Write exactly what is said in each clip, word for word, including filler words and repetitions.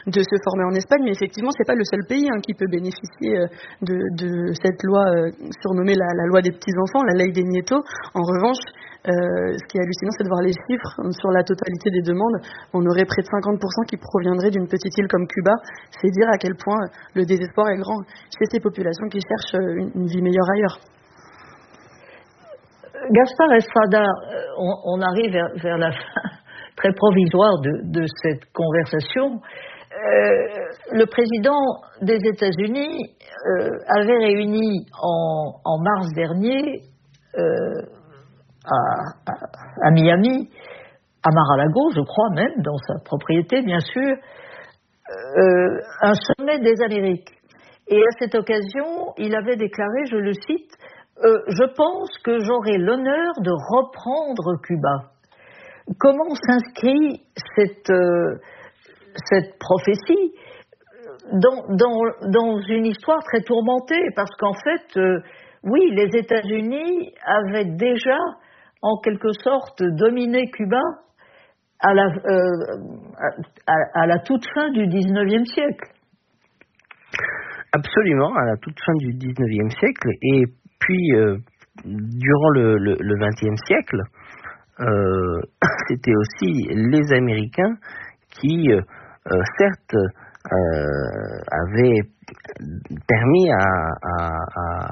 de se former en Espagne, mais effectivement, c'est pas le seul pays hein, qui peut bénéficier euh, de, de cette loi euh, surnommée la, la loi des petits-enfants, la ley des nietos. En revanche, euh, ce qui est hallucinant, c'est de voir les chiffres. Sur la totalité des demandes, on aurait près de cinquante pour cent qui proviendraient d'une petite île comme Cuba. C'est dire à quel point le désespoir est grand chez ces populations qui cherchent une, une vie meilleure ailleurs. Gaspard Estrada, on, on arrive vers, vers la fin très provisoire de, de cette conversation. Euh, le président des États-Unis euh, avait réuni en, en mars dernier euh, à, à, à Miami, à Mar-a-Lago, je crois même, dans sa propriété, bien sûr, euh, un sommet des Amériques. Et à cette occasion, il avait déclaré, je le cite, euh, « Je pense que j'aurai l'honneur de reprendre Cuba ». Comment s'inscrit cette, euh, cette prophétie dans, dans, dans une histoire très tourmentée? Parce qu'en fait, euh, oui, les États-Unis avaient déjà, en quelque sorte, dominé Cuba à la, euh, à, à la toute fin du dix-neuvième siècle. Absolument, à la toute fin du dix-neuvième siècle. Et puis, euh, durant le, le, le vingtième siècle, Euh, c'était aussi les Américains qui, euh, certes, euh, avaient permis à, à, à,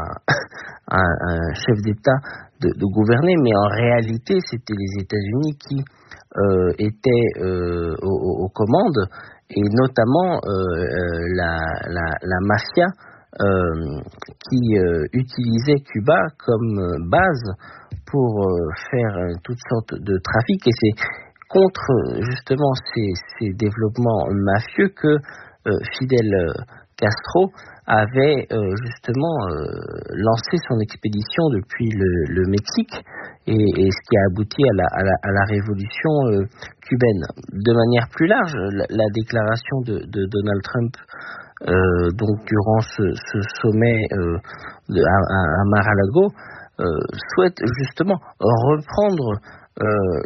à, à un chef d'État de, de gouverner, mais en réalité, c'était les États-Unis qui euh, étaient euh, aux, aux commandes, et notamment euh, la, la, la mafia euh, qui euh, utilisait Cuba comme base pour euh, faire euh, toutes sortes de trafics, et c'est contre justement ces, ces développements mafieux que euh, Fidel Castro avait euh, justement euh, lancé son expédition depuis le, le Mexique, et, et ce qui a abouti à la, à la, à la révolution euh, cubaine. De manière plus large, la, la déclaration de, de Donald Trump euh, donc durant ce, ce sommet euh, de, à, à Mar-a-Lago Euh, souhaite justement reprendre euh,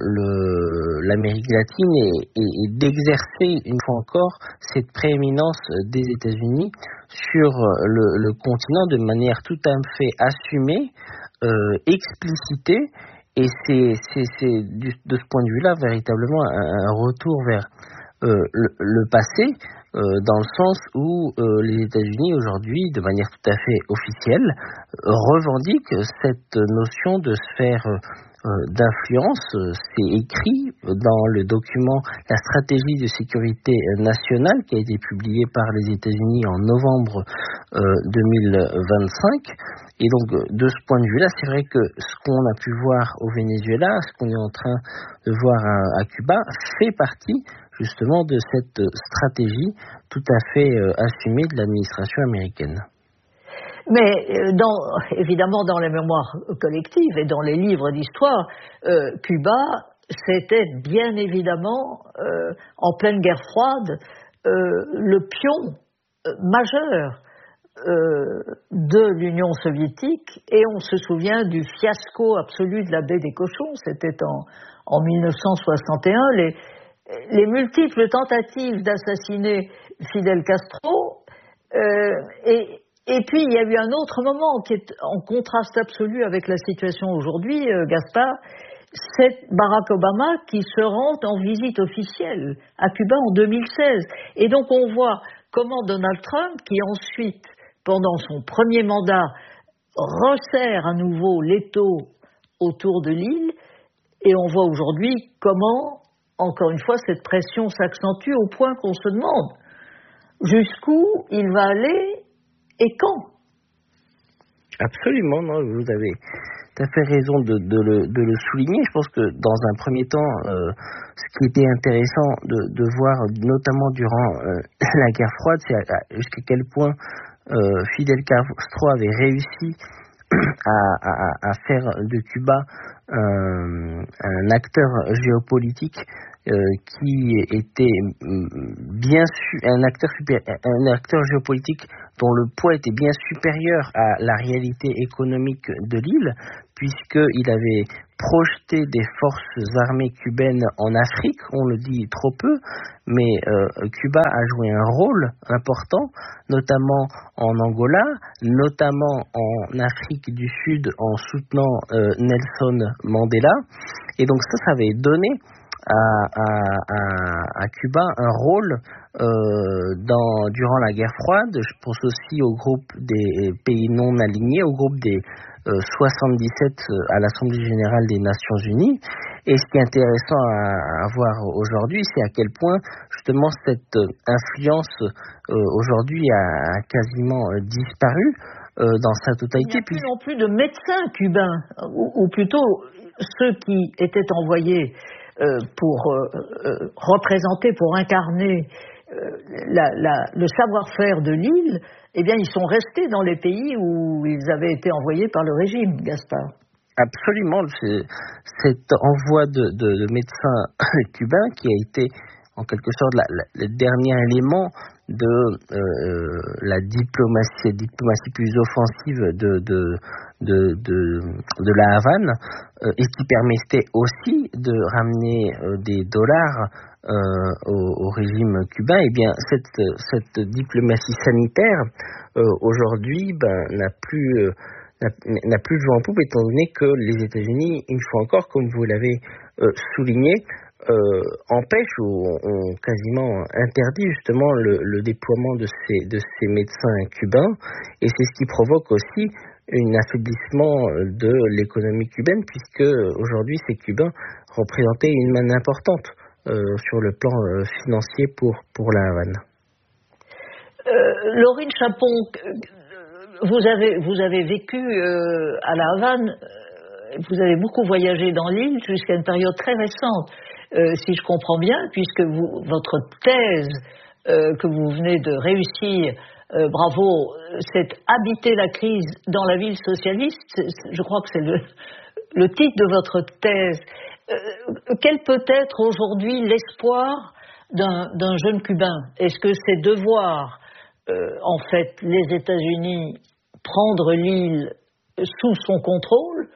le, l'Amérique latine et, et, et d'exercer une fois encore cette prééminence des États-Unis sur le, le continent de manière tout à fait assumée, euh, explicitée, et c'est, c'est, c'est du, de ce point de vue-là véritablement un, un retour vers euh, le, le passé, Euh, dans le sens où euh, les États-Unis aujourd'hui, de manière tout à fait officielle, euh, revendiquent cette notion de sphère euh, d'influence. C'est écrit dans le document La stratégie de sécurité nationale qui a été publié par les États-Unis en novembre euh, deux mille vingt-cinq. Et donc, de ce point de vue-là, c'est vrai que ce qu'on a pu voir au Venezuela, ce qu'on est en train de voir à, à Cuba, fait partie justement de cette stratégie tout à fait euh, assumée de l'administration américaine. Mais euh, dans, évidemment dans les mémoires collectives et dans les livres d'histoire, euh, Cuba, c'était bien évidemment, euh, en pleine guerre froide, euh, le pion euh, majeur euh, de l'Union soviétique, et on se souvient du fiasco absolu de la baie des Cochons, c'était en, en mille neuf cent soixante et un, les les multiples tentatives d'assassiner Fidel Castro, euh, et, et puis il y a eu un autre moment qui est en contraste absolu avec la situation aujourd'hui, euh, Gaspard, c'est Barack Obama qui se rend en visite officielle à Cuba en deux mille seize. Et donc on voit comment Donald Trump, qui ensuite, pendant son premier mandat, resserre à nouveau l'étau autour de l'île, et on voit aujourd'hui comment, encore une fois, cette pression s'accentue au point qu'on se demande jusqu'où il va aller et quand. Absolument, non, vous avez tout à fait raison de, de, le, de le souligner. Je pense que dans un premier temps, euh, ce qui était intéressant de, de voir, notamment durant euh, la guerre froide, c'est à, à, jusqu'à quel point euh, Fidel Castro avait réussi à, à, à faire de Cuba un, un acteur géopolitique euh, qui était bien su, un acteur super, un acteur géopolitique dont le poids était bien supérieur à la réalité économique de l'île, puisqu'il avait projeter des forces armées cubaines en Afrique, on le dit trop peu, mais euh, Cuba a joué un rôle important, notamment en Angola, notamment en Afrique du Sud en soutenant euh, Nelson Mandela. Et donc ça, ça avait donné à, à, à, à Cuba un rôle euh, dans, durant la guerre froide. Je pense aussi au groupe des pays non alignés, au groupe des euh, soixante-dix-sept à l'Assemblée générale des Nations Unies. Et ce qui est intéressant à, à voir aujourd'hui, c'est à quel point justement cette influence euh, aujourd'hui a, a quasiment euh, disparu euh, dans sa totalité. Il n'y a plus non plus de médecins cubains, ou, ou plutôt ceux qui étaient envoyés euh, pour euh, euh, représenter, pour incarner euh, la, la, le savoir-faire de l'île, eh bien ils sont restés dans les pays où ils avaient été envoyés par le régime, Gaspard. Absolument, c'est, cet envoi de, de, de médecins cubains qui a été en quelque sorte la, la, le dernier élément de euh, la diplomatie, diplomatie plus offensive de, de, de, de, de la Havane euh, et qui permettait aussi de ramener euh, des dollars euh, au, au régime cubain. Et bien cette, cette diplomatie sanitaire euh, aujourd'hui ben, n'a plus euh, n'a, n'a plus de vent en poupe, étant donné que les États-Unis, une fois encore, comme vous l'avez euh, souligné, euh, empêchent ou ont quasiment interdit justement le, le déploiement de ces, de ces médecins cubains, et c'est ce qui provoque aussi un affaiblissement de l'économie cubaine, puisque aujourd'hui ces Cubains représentaient une manne importante euh, sur le plan euh, financier pour, pour la Havane. Euh, Laurine Chapon, Vous avez, vous avez vécu euh, à La Havane, euh, vous avez beaucoup voyagé dans l'île jusqu'à une période très récente, euh, si je comprends bien, puisque vous, votre thèse euh, que vous venez de réussir, euh, bravo, c'est habiter la crise dans la ville socialiste. C'est, je crois que c'est le, le titre de votre thèse. Euh, quel peut être aujourd'hui l'espoir d'un, d'un jeune Cubain? Est-ce que c'est de voir Euh, en fait, les États-Unis prendre l'île sous son contrôle?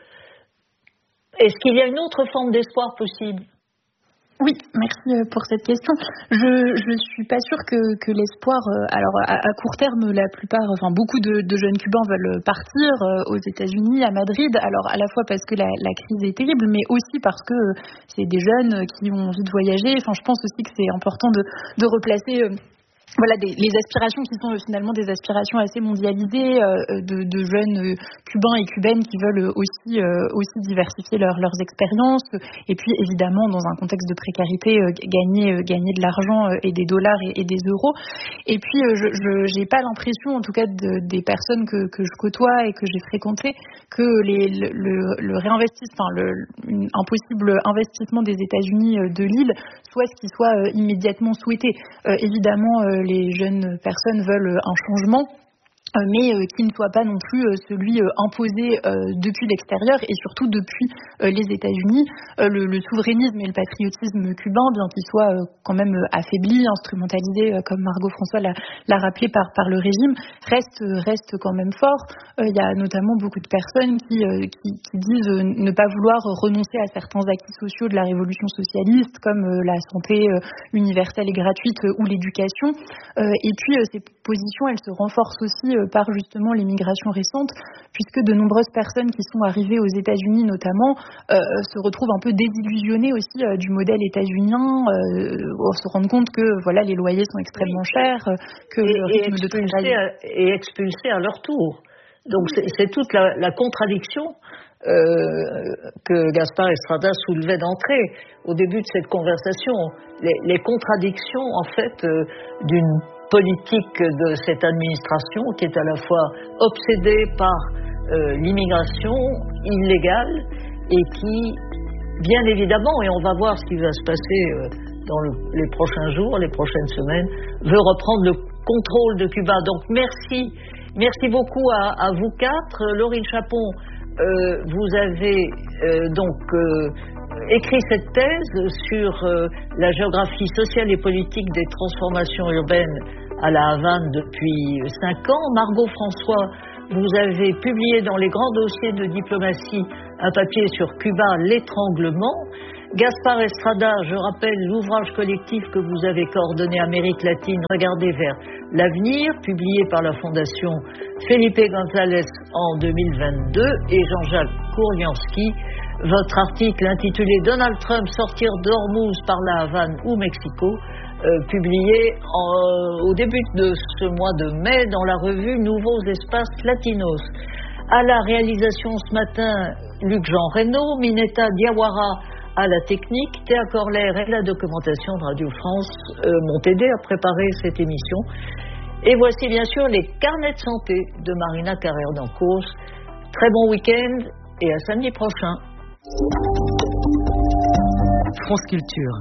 Est-ce qu'il y a une autre forme d'espoir possible? Oui, merci pour cette question. Je je suis pas sûre que que l'espoir. Euh, alors à, à court terme, la plupart, enfin beaucoup de, de jeunes Cubains veulent partir euh, aux États-Unis, à Madrid. Alors à la fois parce que la, la crise est terrible, mais aussi parce que euh, c'est des jeunes qui ont envie de voyager. Enfin, je pense aussi que c'est important de de replacer. Euh, Voilà, des, les aspirations qui sont euh, finalement des aspirations assez mondialisées euh, de, de jeunes euh, Cubains et Cubaines qui veulent aussi, euh, aussi diversifier leur, leurs expériences et puis évidemment dans un contexte de précarité euh, gagner, euh, gagner de l'argent euh, et des dollars et, et des euros. Et puis euh, je n'ai pas l'impression en tout cas de, des personnes que, que je côtoie et que j'ai fréquentées que les, le, le, le réinvestissement, enfin le, une, un possible investissement des États-Unis euh, de l'île soit ce qui soit euh, immédiatement souhaité. Euh, évidemment euh, les jeunes personnes veulent un changement, euh, mais euh, qui ne soit pas non plus euh, celui euh, imposé euh, depuis l'extérieur et surtout depuis euh, les États-Unis. Euh, le, le souverainisme et le patriotisme cubain, bien qu'il soit euh, quand même euh, affaibli, instrumentalisé, euh, comme Margot François l'a, l'a rappelé par, par le régime, reste, reste quand même fort. Il euh, y a notamment beaucoup de personnes qui, euh, qui, qui disent euh, ne pas vouloir renoncer à certains acquis sociaux de la révolution socialiste, comme euh, la santé euh, universelle et gratuite euh, ou l'éducation. Euh, et puis euh, ces positions, elles se renforcent aussi euh, par justement l'immigration récente, puisque de nombreuses personnes qui sont arrivées aux États-Unis notamment euh, se retrouvent un peu désillusionnées aussi euh, du modèle états-unien, euh, se rendent compte que voilà les loyers sont extrêmement chers, que et, le rythme de travail et expulsés à leur tour. Donc c'est, c'est toute la, la contradiction euh, que Gaspard Estrada soulevait d'entrée au début de cette conversation, les, les contradictions en fait euh, d'une politique de cette administration qui est à la fois obsédée par euh, l'immigration illégale et qui, bien évidemment, et on va voir ce qui va se passer euh, dans le, les prochains jours, les prochaines semaines, veut reprendre le contrôle de Cuba. Donc merci, merci beaucoup à, à vous quatre. Laurine Chapon, euh, vous avez euh, donc euh, écrit cette thèse sur euh, la géographie sociale et politique des transformations urbaines à La Havane depuis cinq ans. Margot François, vous avez publié dans les grands dossiers de diplomatie un papier sur Cuba, l'étranglement. Gaspard Estrada, je rappelle l'ouvrage collectif que vous avez coordonné Amérique latine, Regardez vers l'avenir, publié par la fondation Felipe González en deux mille vingt-deux, et Jean-Jacques Kouriansky, votre article intitulé Donald Trump sortir d'Ormuz par la Havane ou Mexico, euh, publié en, au début de ce mois de mai dans la revue Nouveaux Espaces Latinos. À la réalisation ce matin, Luc-Jean Reynaud, Mineta Diawara à la technique, Théa Corlaire et la documentation de Radio France euh, m'ont aidé à préparer cette émission. Et voici bien sûr les carnets de santé de Marina Carrère-Dancos. Très bon week-end et à samedi prochain. France Culture.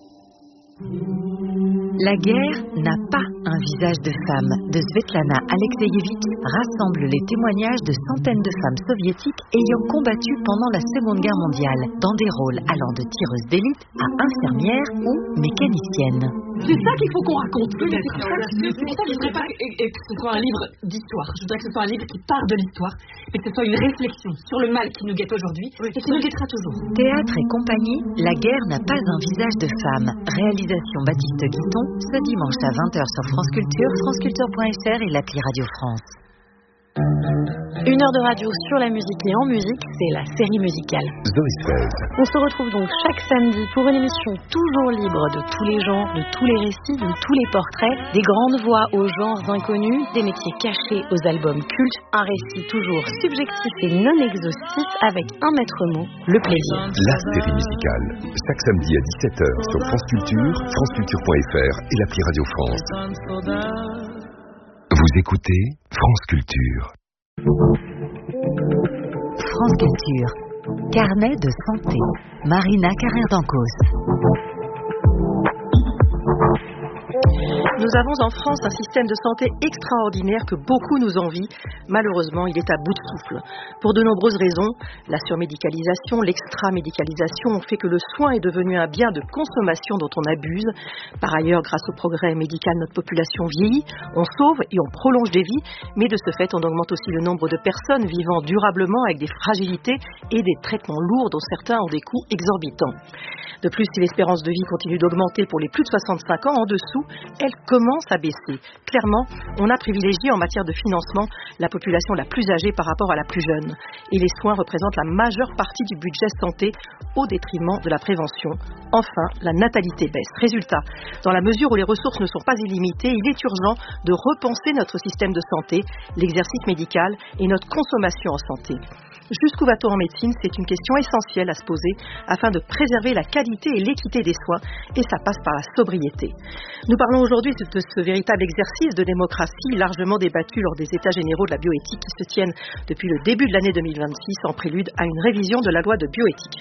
La guerre n'a pas un visage de femme de Svetlana Alexeyevich rassemble les témoignages de centaines de femmes soviétiques ayant combattu pendant la Seconde Guerre mondiale dans des rôles allant de tireuses d'élite à infirmières ou mécaniciennes. C'est ça qu'il faut qu'on raconte. C'est pour ça que je ne voudrais pas que ce soit un livre d'histoire. Je voudrais que ce soit un livre qui part de l'histoire, mais que ce soit une réflexion sur le mal qui nous guette aujourd'hui et qui nous guettera toujours. Théâtre et compagnie, La guerre n'a pas un visage de femme. Réalisation Baptiste Guiton, ce dimanche à vingt heures sur France Culture, franceculture point f r et l'appli Radio France. Une heure de radio sur la musique et en musique, c'est la série musicale. Zoé seize. On se retrouve donc chaque samedi pour une émission toujours libre de tous les genres, de tous les récits, de tous les portraits, des grandes voix aux genres inconnus, des métiers cachés aux albums cultes, un récit toujours subjectif et non exhaustif avec un maître mot, le plaisir. La série musicale, chaque samedi à dix-sept heures sur France Culture, franceculture point f r et l'appli Radio France. Vous écoutez France Culture. France Culture. Carnet de santé. Marina Carrère-Dancos. Nous avons en France un système de santé extraordinaire que beaucoup nous envient. Malheureusement, il est à bout de souffle. Pour de nombreuses raisons, la surmédicalisation, l'extramédicalisation ont fait que le soin est devenu un bien de consommation dont on abuse. Par ailleurs, grâce au progrès médical, notre population vieillit, on sauve et on prolonge des vies, mais de ce fait, on augmente aussi le nombre de personnes vivant durablement avec des fragilités et des traitements lourds dont certains ont des coûts exorbitants. De plus, si l'espérance de vie continue d'augmenter pour les plus de soixante-cinq ans, en dessous, elle commence à baisser. Clairement, on a privilégié en matière de financement la population la plus âgée par rapport à la plus jeune. Et les soins représentent la majeure partie du budget santé au détriment de la prévention. Enfin, la natalité baisse. Résultat, dans la mesure où les ressources ne sont pas illimitées, il est urgent de repenser notre système de santé, l'exercice médical et notre consommation en santé. Jusqu'où va-t-on en médecine? C'est une question essentielle à se poser afin de préserver la qualité et l'équité des soins, et ça passe par la sobriété. Nous parlons aujourd'hui de ce véritable exercice de démocratie largement débattu lors des états généraux de la bioéthique qui se tiennent depuis le début de l'année deux mille vingt-six en prélude à une révision de la loi de bioéthique.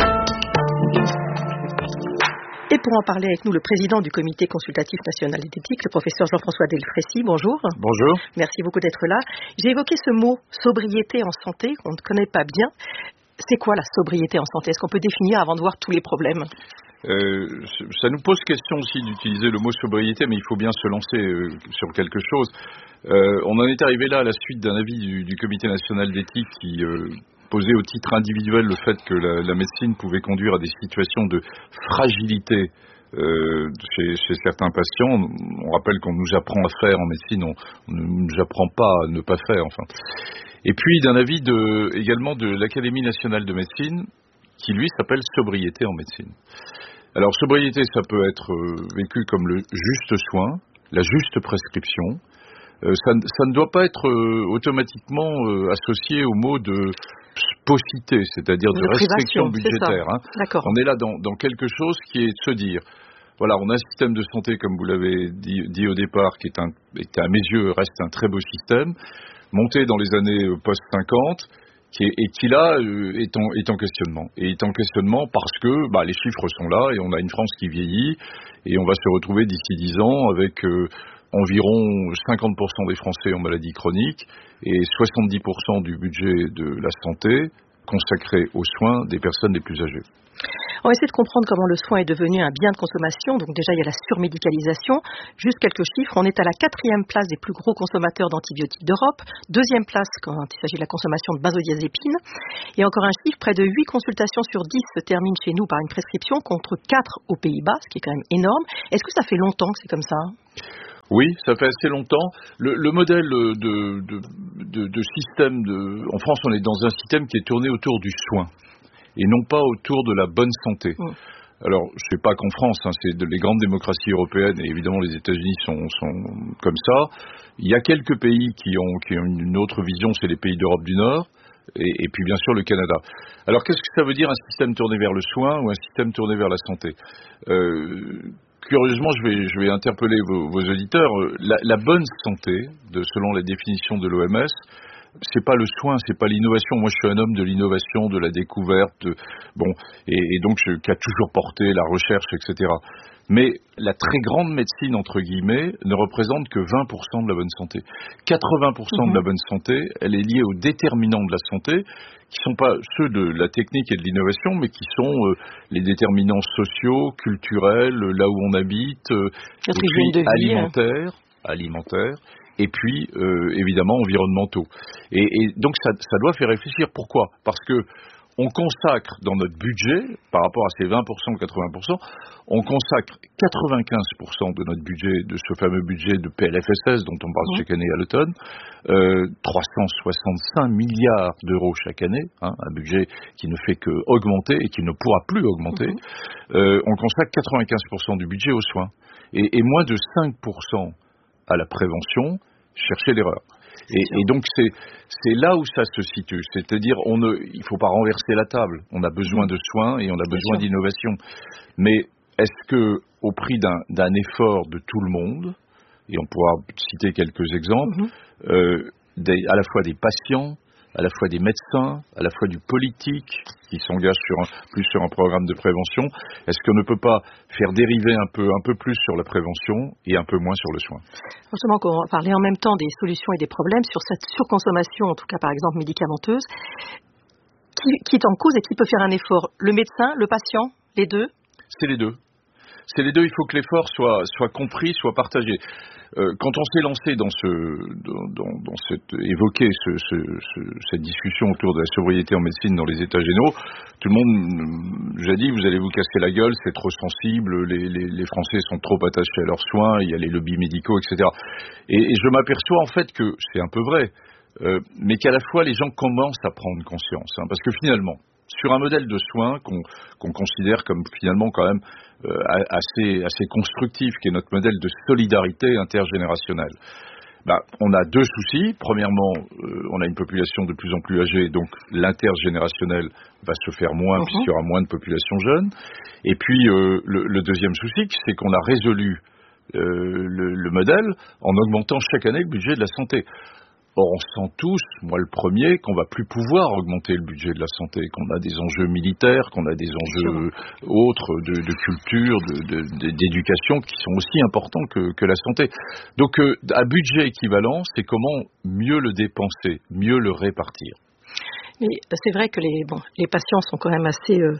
Et pour en parler avec nous, le président du Comité consultatif national d'éthique, le professeur Jean-François Delfrécy. Bonjour. Bonjour. Merci beaucoup d'être là. J'ai évoqué ce mot sobriété en santé qu'on ne connaît pas bien. C'est quoi la sobriété en santé? Est-ce qu'on peut définir avant de voir tous les problèmes? Euh, ça nous pose question aussi d'utiliser le mot sobriété, mais il faut bien se lancer euh, sur quelque chose. Euh, on en est arrivé là à la suite d'un avis du, du Comité national d'éthique qui euh, posait au titre individuel le fait que la, la médecine pouvait conduire à des situations de fragilité euh, chez, chez certains patients. On rappelle qu'on nous apprend à faire en médecine, on, on ne nous apprend pas à ne pas faire. Enfin. Et puis d'un avis de, également de l'Académie nationale de médecine qui lui s'appelle sobriété en médecine. Alors, sobriété, ça peut être euh, vécu comme le juste soin, la juste prescription. Euh, ça, ça ne doit pas être euh, automatiquement euh, associé au mot de paucité, c'est-à-dire de, de restriction budgétaire. Hein. On est là dans, dans quelque chose qui est de se dire, voilà, on a un système de santé, comme vous l'avez dit, dit au départ, qui est, un, qui à mes yeux reste un très beau système, monté dans les années post cinquante, Qui est, et qui là euh, est, en, est en questionnement. Et est en questionnement parce que bah, les chiffres sont là et on a une France qui vieillit et on va se retrouver d'ici dix ans avec euh, environ cinquante pour cent des Français en maladie chronique et soixante-dix pour cent du budget de la santé consacrée aux soins des personnes les plus âgées. On va essayer de comprendre comment le soin est devenu un bien de consommation. Donc déjà, il y a la surmédicalisation. Juste quelques chiffres. On est à la quatrième place des plus gros consommateurs d'antibiotiques d'Europe. Deuxième place quand il s'agit de la consommation de benzodiazépines. Et encore un chiffre, près de huit consultations sur dix se terminent chez nous par une prescription contre quatre aux Pays-Bas, ce qui est quand même énorme. Est-ce que ça fait longtemps que c'est comme ça ? Oui, ça fait assez longtemps. Le, le modèle de, de, de, de système, de, en France, on est dans un système qui est tourné autour du soin et non pas autour de la bonne santé. Mmh. Alors, je ne sais pas qu'en France, hein, c'est de, les grandes démocraties européennes, et évidemment les États-Unis sont, sont comme ça. Il y a quelques pays qui ont, qui ont une autre vision, c'est les pays d'Europe du Nord, et, et puis bien sûr le Canada. Alors, qu'est-ce que ça veut dire un système tourné vers le soin ou un système tourné vers la santé ? euh, Curieusement, je vais, je vais interpeller vos, vos auditeurs. La, la bonne santé, de, selon la définition de l'O M S, c'est pas le soin, c'est pas l'innovation. Moi, je suis un homme de l'innovation, de la découverte, de, bon, et, et donc je, qui a toujours porté la recherche, et cetera. Mais la très grande médecine, entre guillemets, ne représente que vingt pour cent de la bonne santé. quatre-vingts pour cent mmh. de la bonne santé, elle est liée aux déterminants de la santé, qui sont pas ceux de la technique et de l'innovation, mais qui sont euh, les déterminants sociaux, culturels, là où on habite, euh, et puis de vie, alimentaires, hein. alimentaires, et puis euh, évidemment environnementaux. Et, et donc ça, ça doit faire réfléchir. Pourquoi ? Parce que on consacre dans notre budget, par rapport à ces vingt pour cent ou quatre-vingts pour cent, on consacre quatre-vingt-quinze pour cent de notre budget, de ce fameux budget de P L F S S dont on parle mmh. chaque année à l'automne, euh, trois cent soixante-cinq milliards d'euros chaque année, hein, un budget qui ne fait qu'augmenter et qui ne pourra plus augmenter. Mmh. Euh, on consacre quatre-vingt-quinze pour cent du budget aux soins et, et moins de cinq pour cent à la prévention. Cherchez l'erreur. Et, et donc c'est, c'est là où ça se situe, c'est-à-dire on ne, il ne faut pas renverser la table, on a besoin de soins et on a besoin d'innovation, mais est-ce que au prix d'un, d'un effort de tout le monde, et on pourra citer quelques exemples, mm-hmm. euh, des, à la fois des patients, à la fois des médecins, à la fois du politique qui s'engage sur un, plus sur un programme de prévention, est-ce qu'on ne peut pas faire dériver un peu, un peu plus sur la prévention et un peu moins sur le soin ? Justement, qu'on va parler en même temps des solutions et des problèmes sur cette surconsommation, en tout cas par exemple médicamenteuse, qui, qui est en cause et qui peut faire un effort ? Le médecin, le patient, les deux ? C'est les deux. C'est les deux, il faut que l'effort soit, soit compris, soit partagé. Euh, quand on s'est lancé dans ce, dans, dans, dans cette, évoqué ce, ce, ce, cette discussion autour de la sobriété en médecine dans les états généraux, tout le monde nous a dit vous allez vous casser la gueule, c'est trop sensible, les, les, les Français sont trop attachés à leurs soins, il y a les lobbies médicaux, et cetera. Et, et je m'aperçois en fait que c'est un peu vrai, euh, mais qu'à la fois les gens commencent à prendre conscience, hein, parce que finalement, sur un modèle de soins qu'on, qu'on considère comme finalement quand même euh, assez, assez constructif, qui est notre modèle de solidarité intergénérationnelle. Bah, on a deux soucis. Premièrement, euh, on a une population de plus en plus âgée, donc l'intergénérationnel va se faire moins, uh-huh. puisqu'il y aura moins de population jeune. Et puis, euh, le, le deuxième souci, c'est qu'on a résolu euh, le, le modèle en augmentant chaque année le budget de la santé. Or, on sent tous, moi le premier, qu'on va plus pouvoir augmenter le budget de la santé, qu'on a des enjeux militaires, qu'on a des enjeux autres de, de culture, de, de, de, d'éducation, qui sont aussi importants que, que la santé. Donc, euh, à budget équivalent, c'est comment mieux le dépenser, mieux le répartir. Mais c'est vrai que les, bon, les patients sont quand même assez... Euh...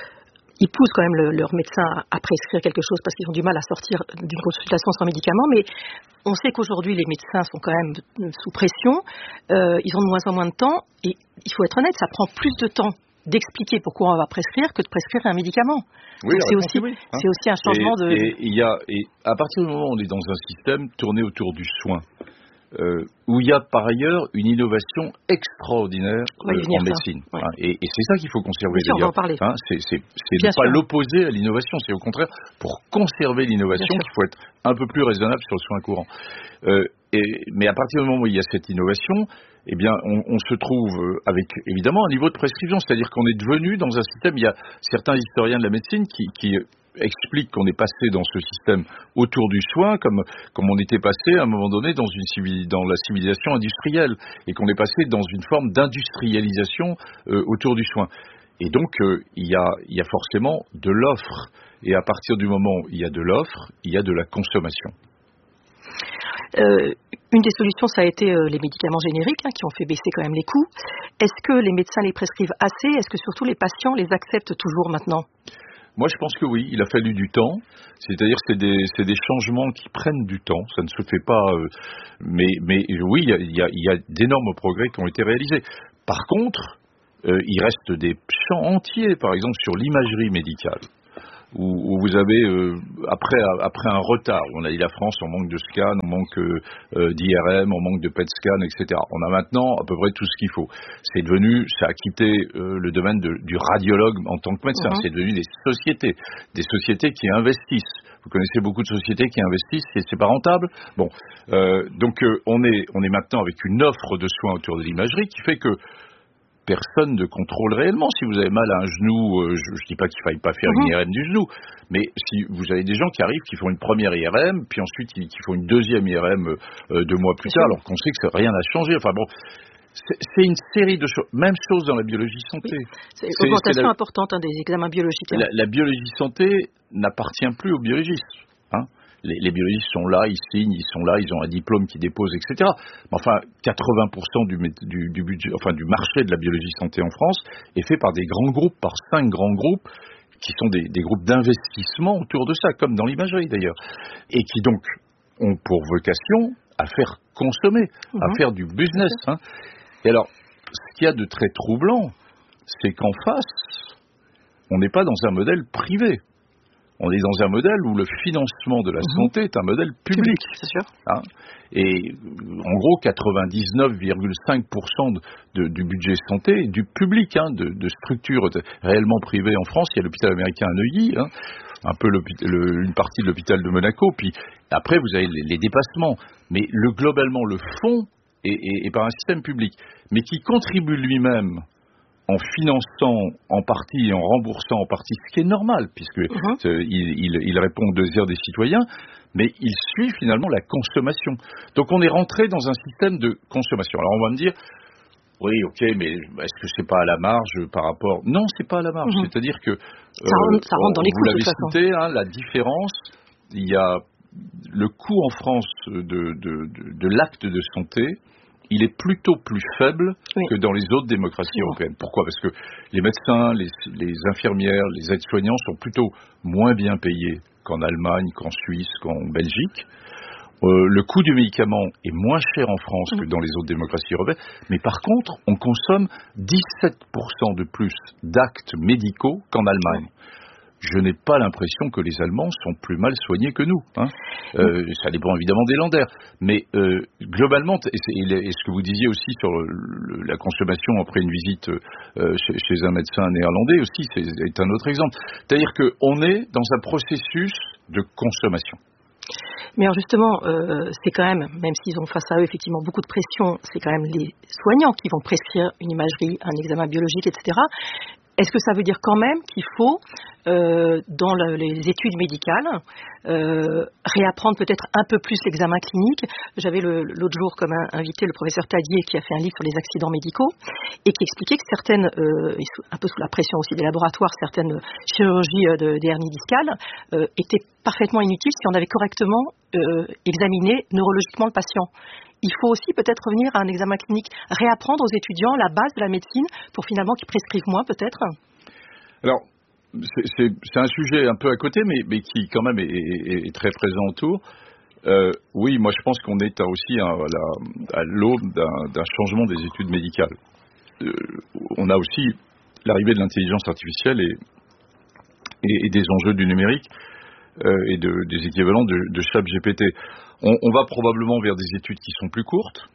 Ils poussent quand même le, leur médecin à, à prescrire quelque chose parce qu'ils ont du mal à sortir d'une consultation sans médicaments. Mais on sait qu'aujourd'hui, les médecins sont quand même sous pression. Euh, ils ont de moins en moins de temps. Et il faut être honnête, ça prend plus de temps d'expliquer pourquoi on va prescrire que de prescrire un médicament. Oui, donc c'est aussi, oui, hein. c'est aussi un changement et, de... Et, il y a, et à partir du moment où on est dans un système tourné autour du soin, Euh, où il y a par ailleurs une innovation extraordinaire euh, en médecine. Ouais. Hein, et, et c'est ça qu'il faut conserver. Bien sûr, on va en parler. Hein, c'est c'est, c'est ne pas l'opposer à l'innovation, c'est au contraire pour conserver l'innovation qu'il faut être un peu plus raisonnable sur le soin courant. Euh, et, mais à partir du moment où il y a cette innovation, eh bien, on, on se trouve avec évidemment un niveau de prescription, c'est-à-dire qu'on est devenu dans un système. Il y a certains historiens de la médecine qui, qui explique qu'on est passé dans ce système autour du soin, comme, comme on était passé à un moment donné dans, une civil, dans la civilisation industrielle, et qu'on est passé dans une forme d'industrialisation euh, autour du soin. Et donc, euh, il y a, il y a forcément de l'offre, et à partir du moment où il y a de l'offre, il y a de la consommation. Euh, Une des solutions, ça a été euh, les médicaments génériques hein, qui ont fait baisser quand même les coûts. Est-ce que les médecins les prescrivent assez? Est-ce que surtout les patients les acceptent toujours maintenant? Moi, je pense que oui, il a fallu du temps. C'est-à-dire que c'est des, c'est des changements qui prennent du temps. Ça ne se fait pas. Euh, mais, mais oui, il y a, il y a, il y a d'énormes progrès qui ont été réalisés. Par contre, euh, il reste des champs entiers, par exemple, sur l'imagerie médicale. Où, où vous avez, euh, après, après un retard, on a dit la France, on manque de scan, on manque euh, d'I R M, on manque de P E T scan, et cetera. On a maintenant à peu près tout ce qu'il faut. C'est devenu, ça a quitté euh, le domaine de, du radiologue en tant que médecin. Mmh. C'est devenu des sociétés, des sociétés qui investissent. Vous connaissez beaucoup de sociétés qui investissent, et c'est pas rentable. Bon, euh, donc euh, on est, on est maintenant avec une offre de soins autour de l'imagerie qui fait que personne ne contrôle réellement. Si vous avez mal à un genou, euh, je ne dis pas qu'il ne faille pas faire mmh. une I R M du genou, mais si vous avez des gens qui arrivent, qui font une première I R M, puis ensuite qui, qui font une deuxième I R M euh, deux mois plus tard, alors qu'on sait que ça, rien n'a changé. Enfin bon, c'est, c'est une série de choses. Même chose dans la biologie santé. Oui. C'est une augmentation la, importante hein, des examens biologiques. Hein. La, la biologie santé n'appartient plus aux biologistes. Hein. Les, les biologistes sont là, ils signent, ils sont là, ils ont un diplôme qu'ils déposent, et cetera. Mais enfin, quatre-vingts pour cent du, du, du budget, enfin du marché de la biologie santé en France est fait par des grands groupes, par cinq grands groupes, qui sont des, des groupes d'investissement autour de ça, comme dans l'imagerie d'ailleurs, et qui donc ont pour vocation à faire consommer, mmh. à faire du business. Hein. Et alors, ce qu'il y a de très troublant, c'est qu'en face, on n'est pas dans un modèle privé. On est dans un modèle où le financement de la mmh. santé est un modèle public. public c'est sûr. Hein, et en gros, quatre-vingt-dix-neuf virgule cinq pour cent de, de, du budget santé est du public, hein, de, de structures réellement privées en France. Il y a l'hôpital américain à Neuilly, hein, un peu le, une partie de l'hôpital de Monaco. Puis après, vous avez les, les dépassements. Mais le, globalement, le fonds est, est, est par un système public, mais qui contribue lui-même en finançant en partie et en remboursant en partie, ce qui est normal, puisque uh-huh. euh, il, il, il répond aux désirs des citoyens, mais il suit finalement la consommation. Donc on est rentré dans un système de consommation. Alors on va me dire, oui, ok, mais est-ce que c'est pas à la marge par rapport... Non, c'est pas à la marge, uh-huh. c'est-à-dire que... Euh, ça, rentre, ça rentre dans les coûts, vous l'avez cité, hein, la différence, il y a le coût en France de, de, de, de l'acte de santé, il est plutôt plus faible oui. que dans les autres démocraties oui. européennes. Pourquoi ? Parce que les médecins, les, les infirmières, les aides-soignants sont plutôt moins bien payés qu'en Allemagne, qu'en Suisse, qu'en Belgique. Euh, le coût du médicament est moins cher en France oui. que dans les autres démocraties européennes. Mais par contre, on consomme dix-sept pour cent de plus d'actes médicaux qu'en Allemagne. Je n'ai pas l'impression que les Allemands sont plus mal soignés que nous. Hein. Euh, ça dépend évidemment des landers. Mais euh, globalement, et, et ce que vous disiez aussi sur le, le, la consommation après une visite euh, chez, chez un médecin néerlandais aussi, c'est, c'est un autre exemple. C'est-à-dire qu'on est dans un processus de consommation. Mais alors justement, euh, c'est quand même, même s'ils ont face à eux effectivement beaucoup de pression, c'est quand même les soignants qui vont prescrire une imagerie, un examen biologique, et cetera. Est-ce que ça veut dire quand même qu'il faut, euh, dans le, les études médicales, euh, réapprendre peut-être un peu plus l'examen clinique ? J'avais le, l'autre jour comme invité le professeur Tadier qui a fait un livre sur les accidents médicaux et qui expliquait que certaines, euh, un peu sous la pression aussi des laboratoires, certaines chirurgies de, des hernies discales euh, étaient parfaitement inutiles si on avait correctement euh, examiné neurologiquement le patient. Il faut aussi peut-être revenir à un examen clinique, réapprendre aux étudiants la base de la médecine pour finalement qu'ils prescrivent moins peut-être. Alors, c'est, c'est, c'est un sujet un peu à côté, mais, mais qui quand même est, est, est très présent autour. Euh, oui, moi je pense qu'on est aussi à, la, à l'aube d'un, d'un changement des études médicales. Euh, on a aussi l'arrivée de l'intelligence artificielle et, et, et des enjeux du numérique. Euh, et de, des équivalents de, de ChatGPT. On, on va probablement vers des études qui sont plus courtes,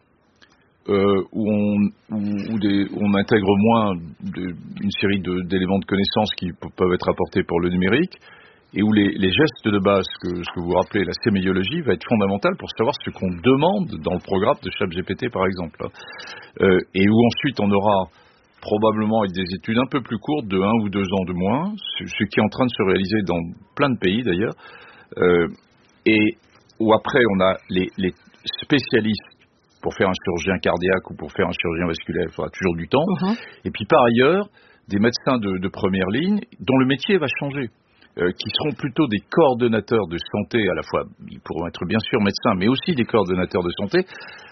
euh, où, on, où, où, des, où on intègre moins de, une série de, d'éléments de connaissances qui p- peuvent être apportés par le numérique, et où les, les gestes de base, que, ce que vous rappelez, la sémiologie, va être fondamentale pour savoir ce qu'on demande dans le programme de ChatGPT, par exemple. Euh, et où ensuite on aura probablement avec des études un peu plus courtes, de un ou deux ans de moins, ce qui est en train de se réaliser dans plein de pays d'ailleurs, euh, et où après on a les, les spécialistes pour faire un chirurgien cardiaque ou pour faire un chirurgien vasculaire, il faudra toujours du temps, uh-huh. et puis par ailleurs, des médecins de, de première ligne dont le métier va changer. euh, qui seront plutôt des coordonnateurs de santé, à la fois, ils pourront être bien sûr médecins, mais aussi des coordonnateurs de santé.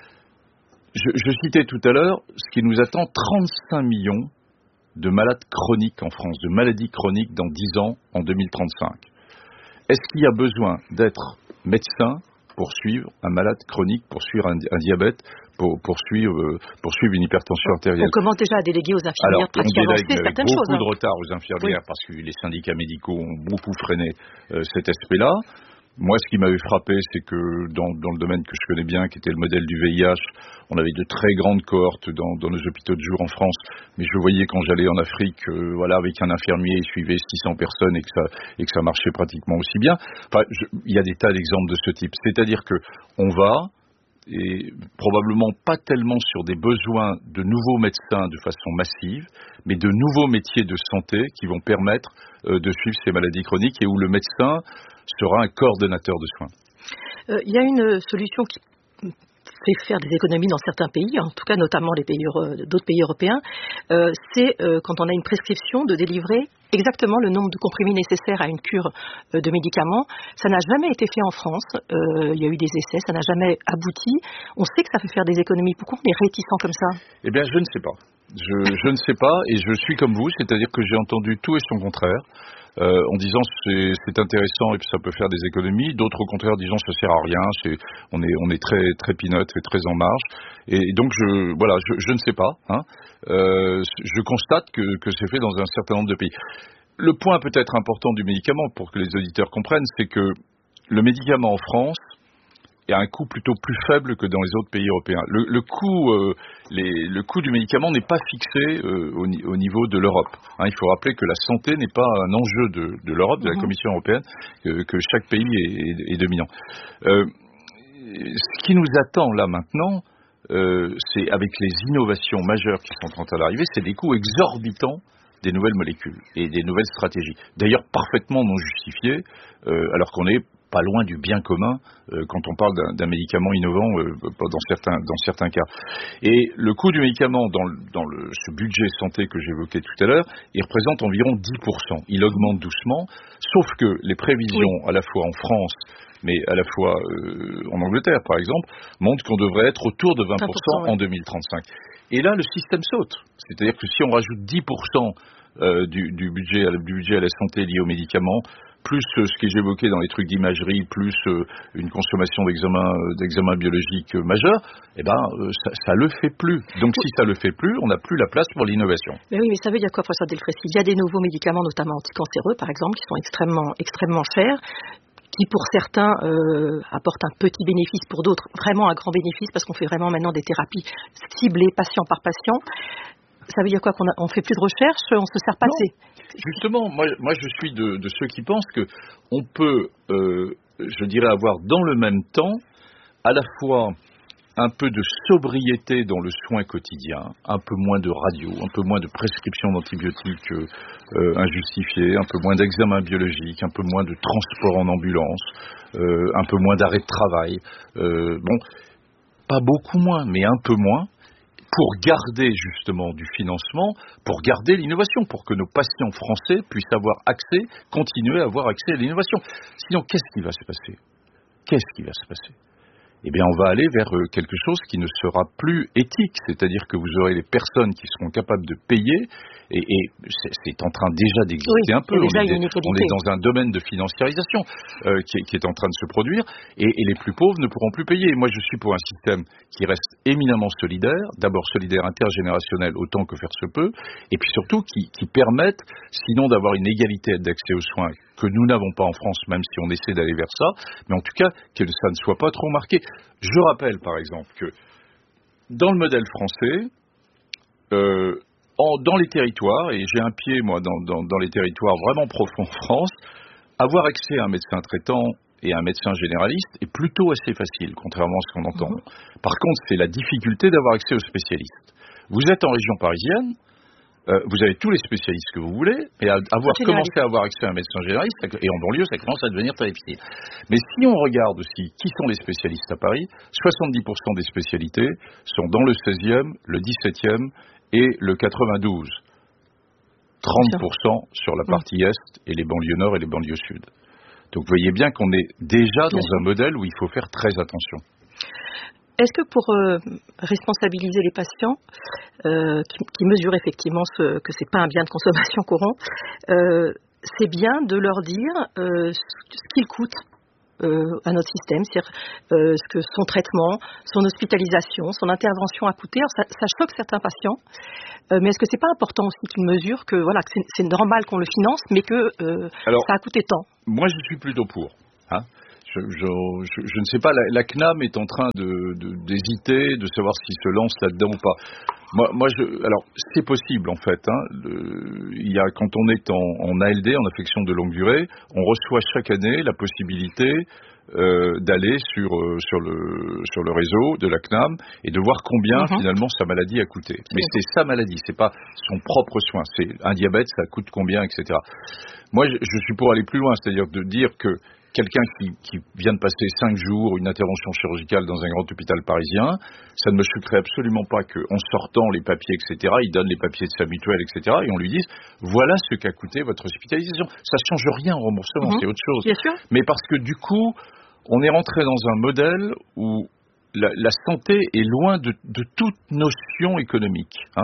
Je, je citais tout à l'heure, ce qui nous attend, trente-cinq millions de malades chroniques en France, de maladies chroniques dans dix ans, en deux mille trente-cinq. Est-ce qu'il y a besoin d'être médecin pour suivre un malade chronique, pour suivre un, un diabète, pour, pour, suivre, euh, pour suivre une hypertension artérielle? On commence déjà à déléguer aux infirmières Alors, on délègue avec certaines beaucoup choses. Hein. de retard aux infirmières, oui. Parce que les syndicats médicaux ont beaucoup freiné euh, cet aspect-là. Moi, ce qui m'avait frappé, c'est que dans, dans le domaine que je connais bien, qui était le modèle du V I H, on avait de très grandes cohortes dans, dans nos hôpitaux de jour en France. Mais je voyais quand j'allais en Afrique, euh, voilà, avec un infirmier, il suivait six cents personnes et que ça, et que ça marchait pratiquement aussi bien. Enfin, je, il y a des tas d'exemples de ce type. C'est-à-dire que on va, et probablement pas tellement sur des besoins de nouveaux médecins de façon massive, mais de nouveaux métiers de santé qui vont permettre euh, de suivre ces maladies chroniques et où le médecin sera un coordonnateur de soins. Euh, il y a une solution qui fait faire des économies dans certains pays, en tout cas notamment les pays, d'autres pays européens, euh, c'est euh, quand on a une prescription de délivrer exactement le nombre de comprimés nécessaires à une cure euh, de médicaments. Ça n'a jamais été fait en France, euh, il y a eu des essais, ça n'a jamais abouti. On sait que ça fait faire des économies, pourquoi on est réticent comme ça? Eh bien, je ne sais pas. Je, je ne sais pas, et je suis comme vous, c'est-à-dire que j'ai entendu tout et son contraire. Euh, en disant c'est, c'est intéressant et puis ça peut faire des économies, d'autres au contraire disant ça sert à rien, c'est, on est on est très très peanut et très en marge, et donc je voilà je, je ne sais pas, hein. euh, je constate que, que c'est fait dans un certain nombre de pays. Le point peut-être important du médicament pour que les auditeurs comprennent, c'est que le médicament en France a un coût plutôt plus faible que dans les autres pays européens. Le, le coût, euh, les, le coût du médicament n'est pas fixé euh, au, au niveau de l'Europe. Hein, il faut rappeler que la santé n'est pas un enjeu de, de l'Europe, de la Commission européenne, que, que chaque pays est, est, est dominant. Euh, ce qui nous attend là maintenant, euh, c'est avec les innovations majeures qui sont en train d'arriver, c'est des coûts exorbitants des nouvelles molécules et des nouvelles stratégies. D'ailleurs parfaitement non justifiées, euh, alors qu'on est pas loin du bien commun euh, quand on parle d'un, d'un médicament innovant euh, dans certains dans certains cas. Et le coût du médicament dans, le, dans le, ce budget santé que j'évoquais tout à l'heure, il représente environ dix pour cent. Il augmente doucement, sauf que les prévisions, oui. à la fois en France, mais à la fois euh, en Angleterre par exemple, montrent qu'on devrait être autour de vingt pour cent en deux mille trente-cinq. Et là, le système saute. C'est-à-dire que si on rajoute dix pour cent euh, du, du, budget, du budget à la santé lié aux médicaments, plus euh, ce que j'évoquais dans les trucs d'imagerie, plus euh, une consommation d'examens, euh, d'examens biologiques euh, majeurs, eh ben, euh, ça, ça le fait plus. Donc oui. Si ça le fait plus, on n'a plus la place pour l'innovation. Mais oui, mais ça veut dire quoi, professeur Delfraissy? Il y a des nouveaux médicaments, notamment anticancéreux, par exemple, qui sont extrêmement, extrêmement chers, qui pour certains euh, apportent un petit bénéfice, pour d'autres vraiment un grand bénéfice, parce qu'on fait vraiment maintenant des thérapies ciblées patient par patient. Ça veut dire quoi, qu'on a, on fait plus de recherche, on se sert pas assez? Justement, moi, moi je suis de, de ceux qui pensent que on peut, euh, je dirais, avoir dans le même temps à la fois un peu de sobriété dans le soin quotidien, un peu moins de radio, un peu moins de prescriptions d'antibiotiques euh, euh, injustifiées, un peu moins d'examens biologiques, un peu moins de transport en ambulance, euh, un peu moins d'arrêt de travail. Euh, bon, pas beaucoup moins, mais un peu moins, pour garder justement du financement, pour garder l'innovation, pour que nos patients français puissent avoir accès, continuer à avoir accès à l'innovation. Sinon, qu'est-ce qui va se passer ? Qu'est-ce qui va se passer ? Eh bien, on va aller vers quelque chose qui ne sera plus éthique, c'est-à-dire que vous aurez les personnes qui seront capables de payer, et, et c'est, c'est en train déjà d'exister oui, un peu. On est, on est dans un domaine de financiarisation euh, qui, est, qui est en train de se produire, et, et les plus pauvres ne pourront plus payer. Moi, je suis pour un système qui reste éminemment solidaire, d'abord solidaire intergénérationnel autant que faire se peut, et puis surtout qui, qui permette, sinon d'avoir une égalité d'accès aux soins que nous n'avons pas en France, même si on essaie d'aller vers ça, mais en tout cas que ça ne soit pas trop marqué. Je rappelle par exemple que dans le modèle français, euh, en, dans les territoires, et j'ai un pied moi dans, dans, dans les territoires vraiment profonds en France, avoir accès à un médecin traitant et à un médecin généraliste est plutôt assez facile, contrairement à ce qu'on entend. Mmh. Par contre, c'est la difficulté d'avoir accès aux spécialistes. Vous êtes en région parisienne, Euh, vous avez tous les spécialistes que vous voulez, et à, avoir commencé à avoir accès à un médecin généraliste, et en banlieue, ça commence à devenir très difficile. Mais si on regarde aussi qui sont les spécialistes à Paris, soixante-dix pour cent des spécialités sont dans le seizième, le dix-septième et le quatre-vingt-douze. trente pour cent sur la partie Est et les banlieues Nord et les banlieues Sud. Donc vous voyez bien qu'on est déjà dans un modèle où il faut faire très attention. Est-ce que pour euh, responsabiliser les patients, euh, qui, qui mesurent effectivement ce, que ce n'est pas un bien de consommation courant, euh, c'est bien de leur dire euh, ce qu'il coûte euh, à notre système, c'est-à-dire euh, ce que son traitement, son hospitalisation, son intervention a coûté. Alors ça, ça choque certains patients, euh, mais est-ce que c'est pas important aussi qu'ils mesurent que voilà que c'est, c'est normal qu'on le finance, mais que euh, Alors, ça a coûté tant? Moi, je suis plutôt pour. Hein Je, je, je, je ne sais pas, la, la C N A M est en train de, de, d'hésiter, de savoir s'il se lance là-dedans ou pas. Moi, moi je, alors, c'est possible en fait. Hein, le, il y a, quand on est en, en A L D, en affection de longue durée, on reçoit chaque année la possibilité euh, d'aller sur, euh, sur, le, sur le réseau de la C N A M et de voir combien mm-hmm. finalement sa maladie a coûté. Mais c'est sa maladie, c'est pas son propre soin. C'est un diabète, ça coûte combien, et cetera. Moi, je, je suis pour aller plus loin, c'est-à-dire de dire que quelqu'un qui, qui vient de passer cinq jours une intervention chirurgicale dans un grand hôpital parisien, ça ne me choquerait absolument pas qu'en sortant les papiers, et cetera, il donne les papiers de sa mutuelle, et cetera, et on lui dise voilà ce qu'a coûté votre hospitalisation. Ça ne change rien au remboursement, mmh. c'est autre chose. Bien sûr. Mais parce que du coup, on est rentré dans un modèle où la, la santé est loin de, de toute notion économique. Hein.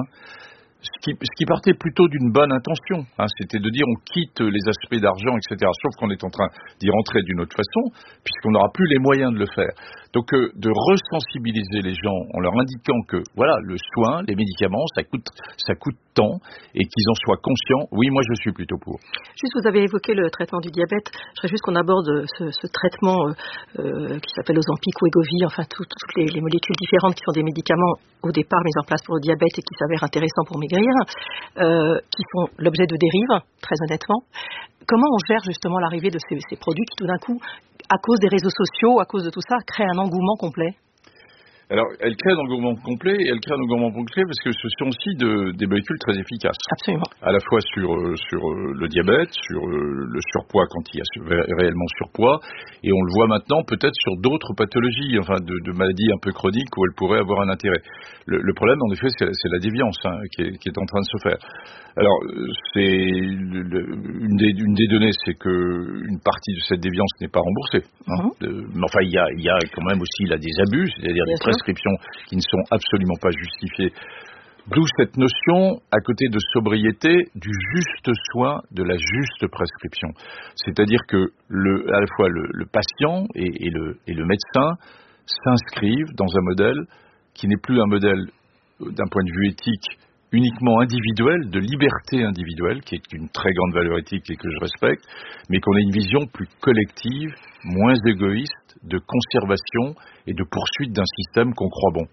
Ce qui, ce qui partait plutôt d'une bonne intention, hein, c'était de dire on quitte les aspects d'argent, et cetera. Sauf qu'on est en train d'y rentrer d'une autre façon, puisqu'on n'aura plus les moyens de le faire. Donc euh, de resensibiliser les gens en leur indiquant que voilà, le soin, les médicaments, ça coûte, ça coûte tant, et qu'ils en soient conscients. Oui, moi je suis plutôt pour. Juste, vous avez évoqué le traitement du diabète. Je voudrais juste qu'on aborde ce, ce traitement euh, euh, qui s'appelle Ozempic ou Wegovy, enfin tout, toutes les, les molécules différentes qui sont des médicaments au départ mis en place pour le diabète et qui s'avèrent intéressants pour maigrir. Euh, qui font l'objet de dérives, très honnêtement. Comment on gère justement l'arrivée de ces, ces produits qui tout d'un coup, à cause des réseaux sociaux, à cause de tout ça, créent un engouement complet? Alors, elle crée un engouement complet, et elle crée un engouement complet parce que ce sont aussi de, des molécules très efficaces. Absolument. À la fois sur, euh, sur euh, le diabète, sur euh, le surpoids quand il y a réellement surpoids, et on le voit maintenant peut-être sur d'autres pathologies, enfin de, de maladies un peu chroniques où elle pourrait avoir un intérêt. Le, le problème, en effet, c'est, c'est la déviance hein, qui, est, qui est en train de se faire. Alors, c'est le, le, une, des, une des données, c'est que une partie de cette déviance n'est pas remboursée. Hein, mm-hmm. de, mais enfin, il y a, il y a quand même aussi là des abus, c'est-à-dire Bien des sûr. prescriptions qui ne sont absolument pas justifiées. D'où cette notion, à côté de sobriété, du juste soin, de la juste prescription. C'est-à-dire que le, à la fois le, le patient et, et, le, et le médecin s'inscrivent dans un modèle qui n'est plus un modèle d'un point de vue éthique uniquement individuel, de liberté individuelle, qui est une très grande valeur éthique et que je respecte, mais qu'on ait une vision plus collective, moins égoïste, de conservation et de poursuite d'un système qu'on croit bon.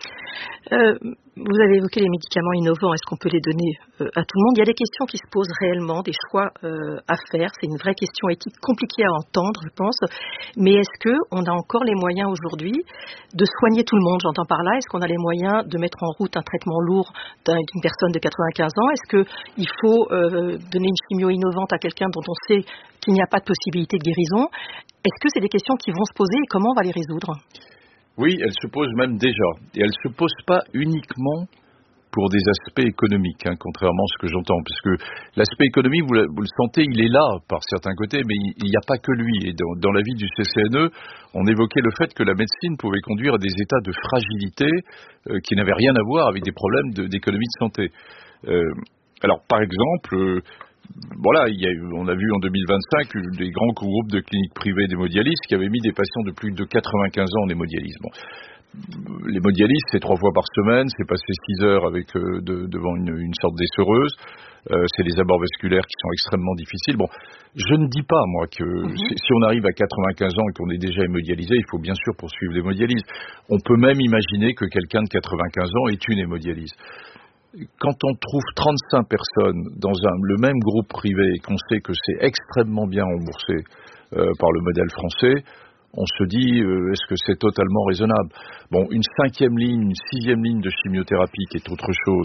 Euh, vous avez évoqué les médicaments innovants, est-ce qu'on peut les donner euh, à tout le monde? Il y a des questions qui se posent réellement, des choix euh, à faire, c'est une vraie question éthique compliquée à entendre, je pense, mais est-ce qu'on a encore les moyens aujourd'hui de soigner tout le monde? J'entends par là, est-ce qu'on a les moyens de mettre en route un traitement lourd d'une personne de quatre-vingt-quinze ans? Est-ce qu'il faut euh, donner une chimio innovante à quelqu'un dont on sait qu'il n'y a pas de possibilité de guérison? Est-ce que c'est des questions qui vont se poser et comment on va les résoudre? Oui, elle se pose même déjà. Et elle ne se pose pas uniquement pour des aspects économiques, hein, contrairement à ce que j'entends. Parce que l'aspect économique, vous, vous le sentez, il est là par certains côtés, mais il n'y a pas que lui. Et dans, dans l'avis du C C N E, on évoquait le fait que la médecine pouvait conduire à des états de fragilité euh, qui n'avaient rien à voir avec des problèmes de, d'économie de santé. Euh, alors, par exemple... Euh, Voilà, il y a eu, on a vu en deux mille vingt-cinq des grands groupes de cliniques privées d'hémodialyse qui avaient mis des patients de plus de quatre-vingt-quinze ans en hémodialyse. Bon. L'hémodialyse, c'est trois fois par semaine, c'est passer six heures avec, euh, de, devant une, une sorte d'essoreuse, euh, c'est les abords vasculaires qui sont extrêmement difficiles. Bon, je ne dis pas, moi, que mm-hmm. si, si on arrive à quatre-vingt-quinze ans et qu'on est déjà hémodialysé, il faut bien sûr poursuivre l'hémodialyse. On peut même imaginer que quelqu'un de quatre-vingt-quinze ans ait une hémodialyse. Quand on trouve trente-cinq personnes dans un, le même groupe privé et qu'on sait que c'est extrêmement bien remboursé euh, par le modèle français, on se dit, euh, est-ce que c'est totalement raisonnable? Bon, une cinquième ligne, une sixième ligne de chimiothérapie qui est autre chose,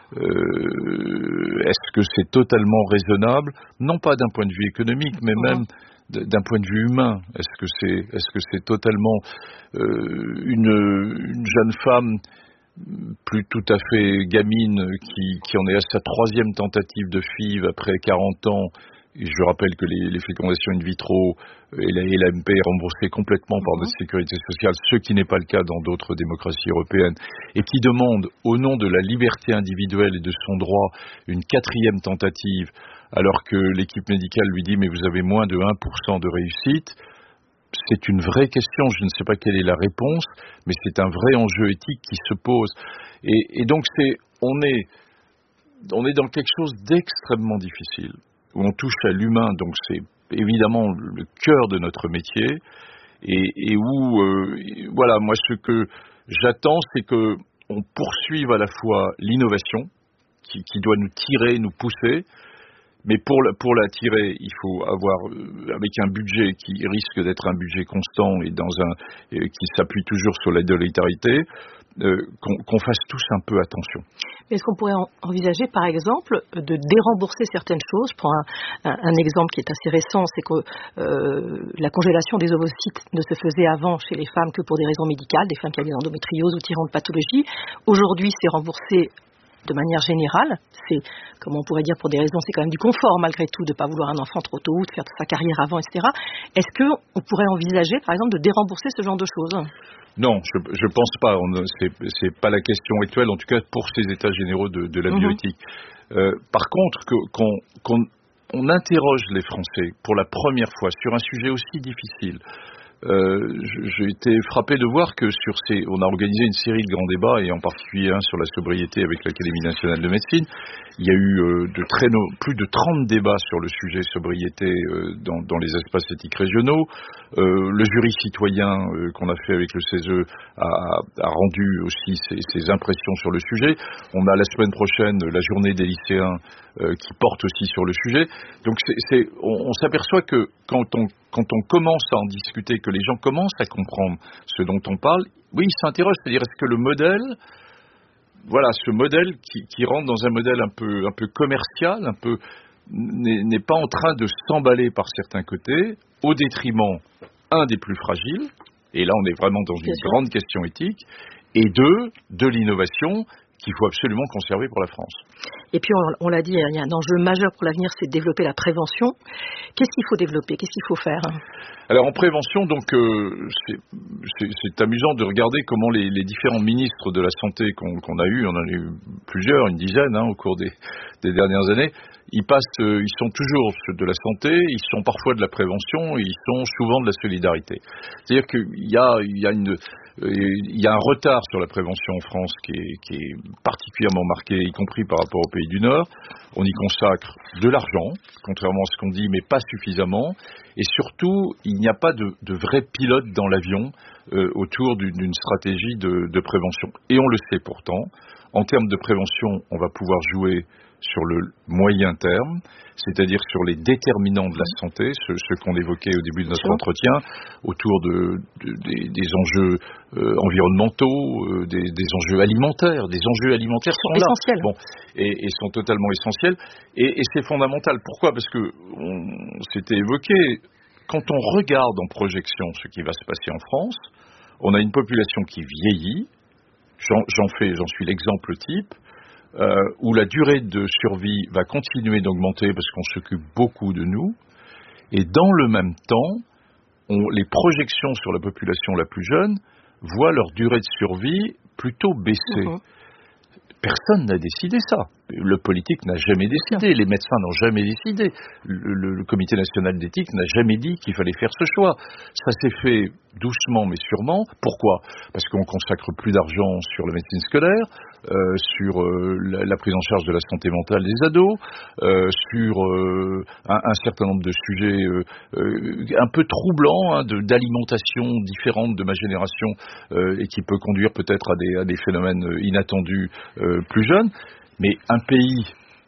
euh, est-ce que c'est totalement raisonnable? Non pas d'un point de vue économique, mais même d'un point de vue humain. Est-ce que c'est, est-ce que c'est totalement euh, une, une jeune femme plus tout à fait gamine, qui, qui en est à sa troisième tentative de F I V après quarante ans. Je rappelle que les, les fécondations in vitro et la, et la M P est remboursée complètement par notre sécurité sociale, ce qui n'est pas le cas dans d'autres démocraties européennes, et qui demande, au nom de la liberté individuelle et de son droit, une quatrième tentative, alors que l'équipe médicale lui dit « mais vous avez moins de un pour cent de réussite », c'est une vraie question. Je ne sais pas quelle est la réponse, mais c'est un vrai enjeu éthique qui se pose. Et, et donc, c'est, on est, on est dans quelque chose d'extrêmement difficile, où on touche à l'humain, donc c'est évidemment le cœur de notre métier, et, et où, euh, voilà, moi ce que j'attends, c'est que on poursuive à la fois l'innovation, qui, qui doit nous tirer, nous pousser, mais pour la, pour la tirer, il faut avoir, euh, avec un budget qui risque d'être un budget constant et dans un euh, qui s'appuie toujours sur la solidarité, euh, qu'on, qu'on fasse tous un peu attention. Est-ce qu'on pourrait envisager, par exemple, de dérembourser certaines choses? Je prends un, un, un exemple qui est assez récent, c'est que euh, la congélation des ovocytes ne se faisait avant chez les femmes que pour des raisons médicales, des femmes qui avaient des endométrioses ou différentes pathologies. Aujourd'hui, c'est remboursé de manière générale. C'est, comme on pourrait dire, pour des raisons, c'est quand même du confort malgré tout, de ne pas vouloir un enfant trop tôt, de faire sa carrière avant, et cetera. Est-ce qu'on pourrait envisager, par exemple, de dérembourser ce genre de choses? Non, je ne pense pas. On, c'est, c'est pas la question actuelle, en tout cas pour ces états généraux de, de la mmh. bioéthique. Euh, par contre, que, qu'on, qu'on on interroge les Français pour la première fois sur un sujet aussi difficile. Euh, j'ai été frappé de voir que sur ces, on a organisé une série de grands débats, et en particulier un sur la sobriété avec l'Académie nationale de médecine. Il y a eu euh, de très no, plus de trente débats sur le sujet sobriété euh, dans, dans les espaces éthiques régionaux. Euh, le jury citoyen euh, qu'on a fait avec le C E S E a, a rendu aussi ses, ses impressions sur le sujet. On a la semaine prochaine la journée des lycéens euh, qui porte aussi sur le sujet. Donc c'est, c'est, on, on s'aperçoit que quand on Quand on commence à en discuter, que les gens commencent à comprendre ce dont on parle, oui, ils s'interrogent, c'est-à-dire est-ce que le modèle, voilà, ce modèle qui, qui rentre dans un modèle un peu, un peu commercial, un peu, n'est, n'est pas en train de s'emballer par certains côtés, au détriment, un, des plus fragiles, et là on est vraiment dans une grande question éthique, et deux, de l'innovation, qu'il faut absolument conserver pour la France. Et puis, on, on l'a dit, il y a un enjeu majeur pour l'avenir, c'est de développer la prévention. Qu'est-ce qu'il faut développer? Qu'est-ce qu'il faut faire? Alors, en prévention, donc, euh, c'est, c'est, c'est amusant de regarder comment les, les différents ministres de la Santé qu'on, qu'on a eu, on en a eu plusieurs, une dizaine, hein, au cours des, des dernières années, ils passent, euh, ils sont toujours de la santé, ils sont parfois de la prévention, et ils sont souvent de la solidarité. C'est-à-dire qu'il y a, il y a une, il y a un retard sur la prévention en France qui est, qui est particulièrement marqué, y compris par rapport aux pays du Nord. On y consacre de l'argent, contrairement à ce qu'on dit, mais pas suffisamment. Et surtout, il n'y a pas de, de vrai pilote dans l'avion euh, autour d'une, d'une stratégie de, de prévention. Et on le sait pourtant. En termes de prévention, on va pouvoir jouer sur le moyen terme, c'est-à-dire sur les déterminants de la santé, ce, ce qu'on évoquait au début de notre entretien, autour de, de, des, des enjeux euh, environnementaux, euh, des, des enjeux alimentaires. Des enjeux alimentaires sont là, essentiels. Bon, et, et sont totalement essentiels. Et, et c'est fondamental. Pourquoi? Parce que on, c'était évoqué, quand on regarde en projection ce qui va se passer en France, on a une population qui vieillit. J'en, j'en fais, j'en suis l'exemple type. Euh, où la durée de survie va continuer d'augmenter parce qu'on s'occupe beaucoup de nous, et dans le même temps, on, les projections sur la population la plus jeune voient leur durée de survie plutôt baisser. Mmh. Personne n'a décidé ça. Le politique n'a jamais décidé, les médecins n'ont jamais décidé, le, le, le comité national d'éthique n'a jamais dit qu'il fallait faire ce choix. Ça s'est fait doucement mais sûrement. Pourquoi? Parce qu'on consacre plus d'argent sur la médecine scolaire, euh, sur euh, la, la prise en charge de la santé mentale des ados, euh, sur euh, un, un certain nombre de sujets euh, euh, un peu troublants, hein, de, d'alimentation différente de ma génération, euh, et qui peut conduire peut-être à des, à des phénomènes inattendus euh, plus jeunes. Mais un pays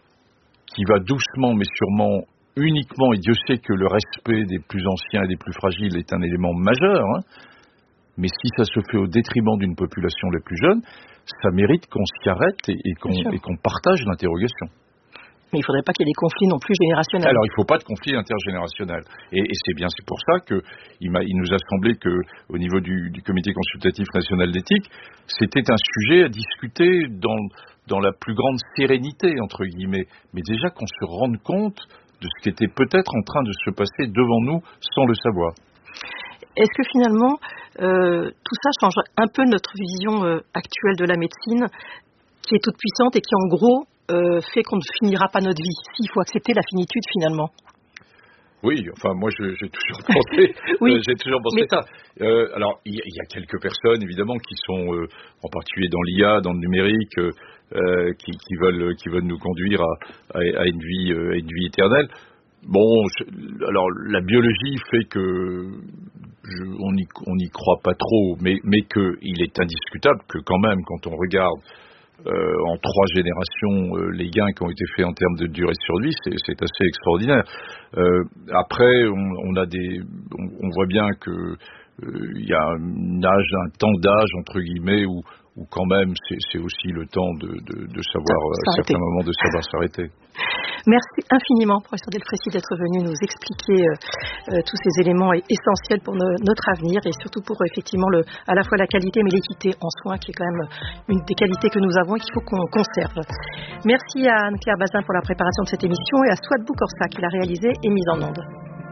qui va doucement mais sûrement uniquement, et Dieu sait que le respect des plus anciens et des plus fragiles est un élément majeur, hein, mais si ça se fait au détriment d'une population la plus jeune, ça mérite qu'on s'y arrête et, et, qu'on, et qu'on partage l'interrogation. Mais il ne faudrait pas qu'il y ait des conflits non plus générationnels. Alors, il ne faut pas de conflit intergénérationnel. Et, et c'est bien, c'est pour ça qu'il il nous a semblé qu'au niveau du, du Comité consultatif national d'éthique, c'était un sujet à discuter dans, dans la plus grande sérénité, entre guillemets. Mais déjà qu'on se rende compte de ce qui était peut-être en train de se passer devant nous sans le savoir. Est-ce que finalement, euh, tout ça change un peu notre vision euh, actuelle de la médecine, qui est toute puissante et qui, en gros, euh, fait qu'on ne finira pas notre vie? S'il faut accepter la finitude, finalement. Oui, enfin, moi, je, j'ai toujours pensé, oui, euh, j'ai toujours pensé mais... ça. Euh, alors, il y, y a quelques personnes, évidemment, qui sont, euh, en particulier dans l'I A, dans le numérique, euh, qui, qui veulent, qui veulent nous conduire à, à, à une vie, euh, à une vie éternelle. Bon, je, alors la biologie fait que je, on n'y on n'y croit pas trop, mais mais que il est indiscutable que quand même, quand on regarde euh, en trois générations euh, les gains qui ont été faits en termes de durée de survie, c'est, c'est assez extraordinaire. Euh, après, on, on a des, on, on voit bien que euh, il y a un âge, un temps d'âge entre guillemets où où quand même c'est, c'est aussi le temps de, de, de savoir à certains moments de savoir s'arrêter. Merci infiniment, professeur Delfraissy, d'être venu nous expliquer euh, euh, tous ces éléments essentiels pour no, notre avenir et surtout pour effectivement le, à la fois la qualité mais l'équité en soins qui est quand même une des qualités que nous avons et qu'il faut qu'on conserve. Merci à Anne-Claire Bazin pour la préparation de cette émission et à Swat Boukorsa qui l'a réalisée et mise en onde.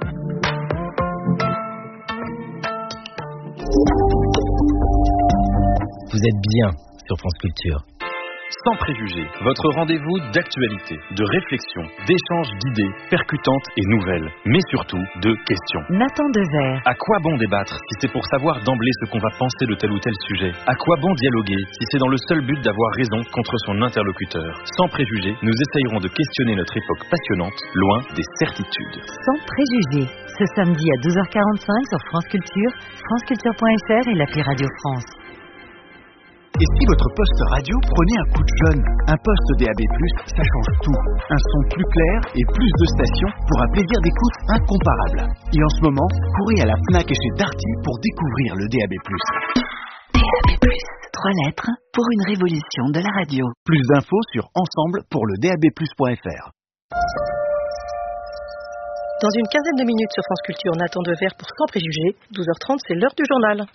Vous êtes bien sur France Culture. Sans préjugés, votre rendez-vous d'actualité, de réflexion, d'échange d'idées percutantes et nouvelles, mais surtout de questions. Nathan Dever. À quoi bon débattre si c'est pour savoir d'emblée ce qu'on va penser de tel ou tel sujet? À quoi bon dialoguer si c'est dans le seul but d'avoir raison contre son interlocuteur? Sans préjugés, nous essayerons de questionner notre époque passionnante, loin des certitudes. Sans préjugés, ce samedi à douze heures quarante-cinq sur France Culture, franceculture point f r et l'appli Radio France. Et si votre poste radio prenait un coup de jeune? Un poste D A B plus, ça change tout. Un son plus clair et plus de stations pour un plaisir d'écoute incomparable. Et en ce moment, courez à la Fnac et chez Darty pour découvrir le D A B plus. D A B plus, trois lettres pour une révolution de la radio. Plus d'infos sur ensemble pour le D A B plus point f r. Dans une quinzaine de minutes sur France Culture, Nathan Dever pour Sans préjugés. douze heures trente, c'est l'heure du journal.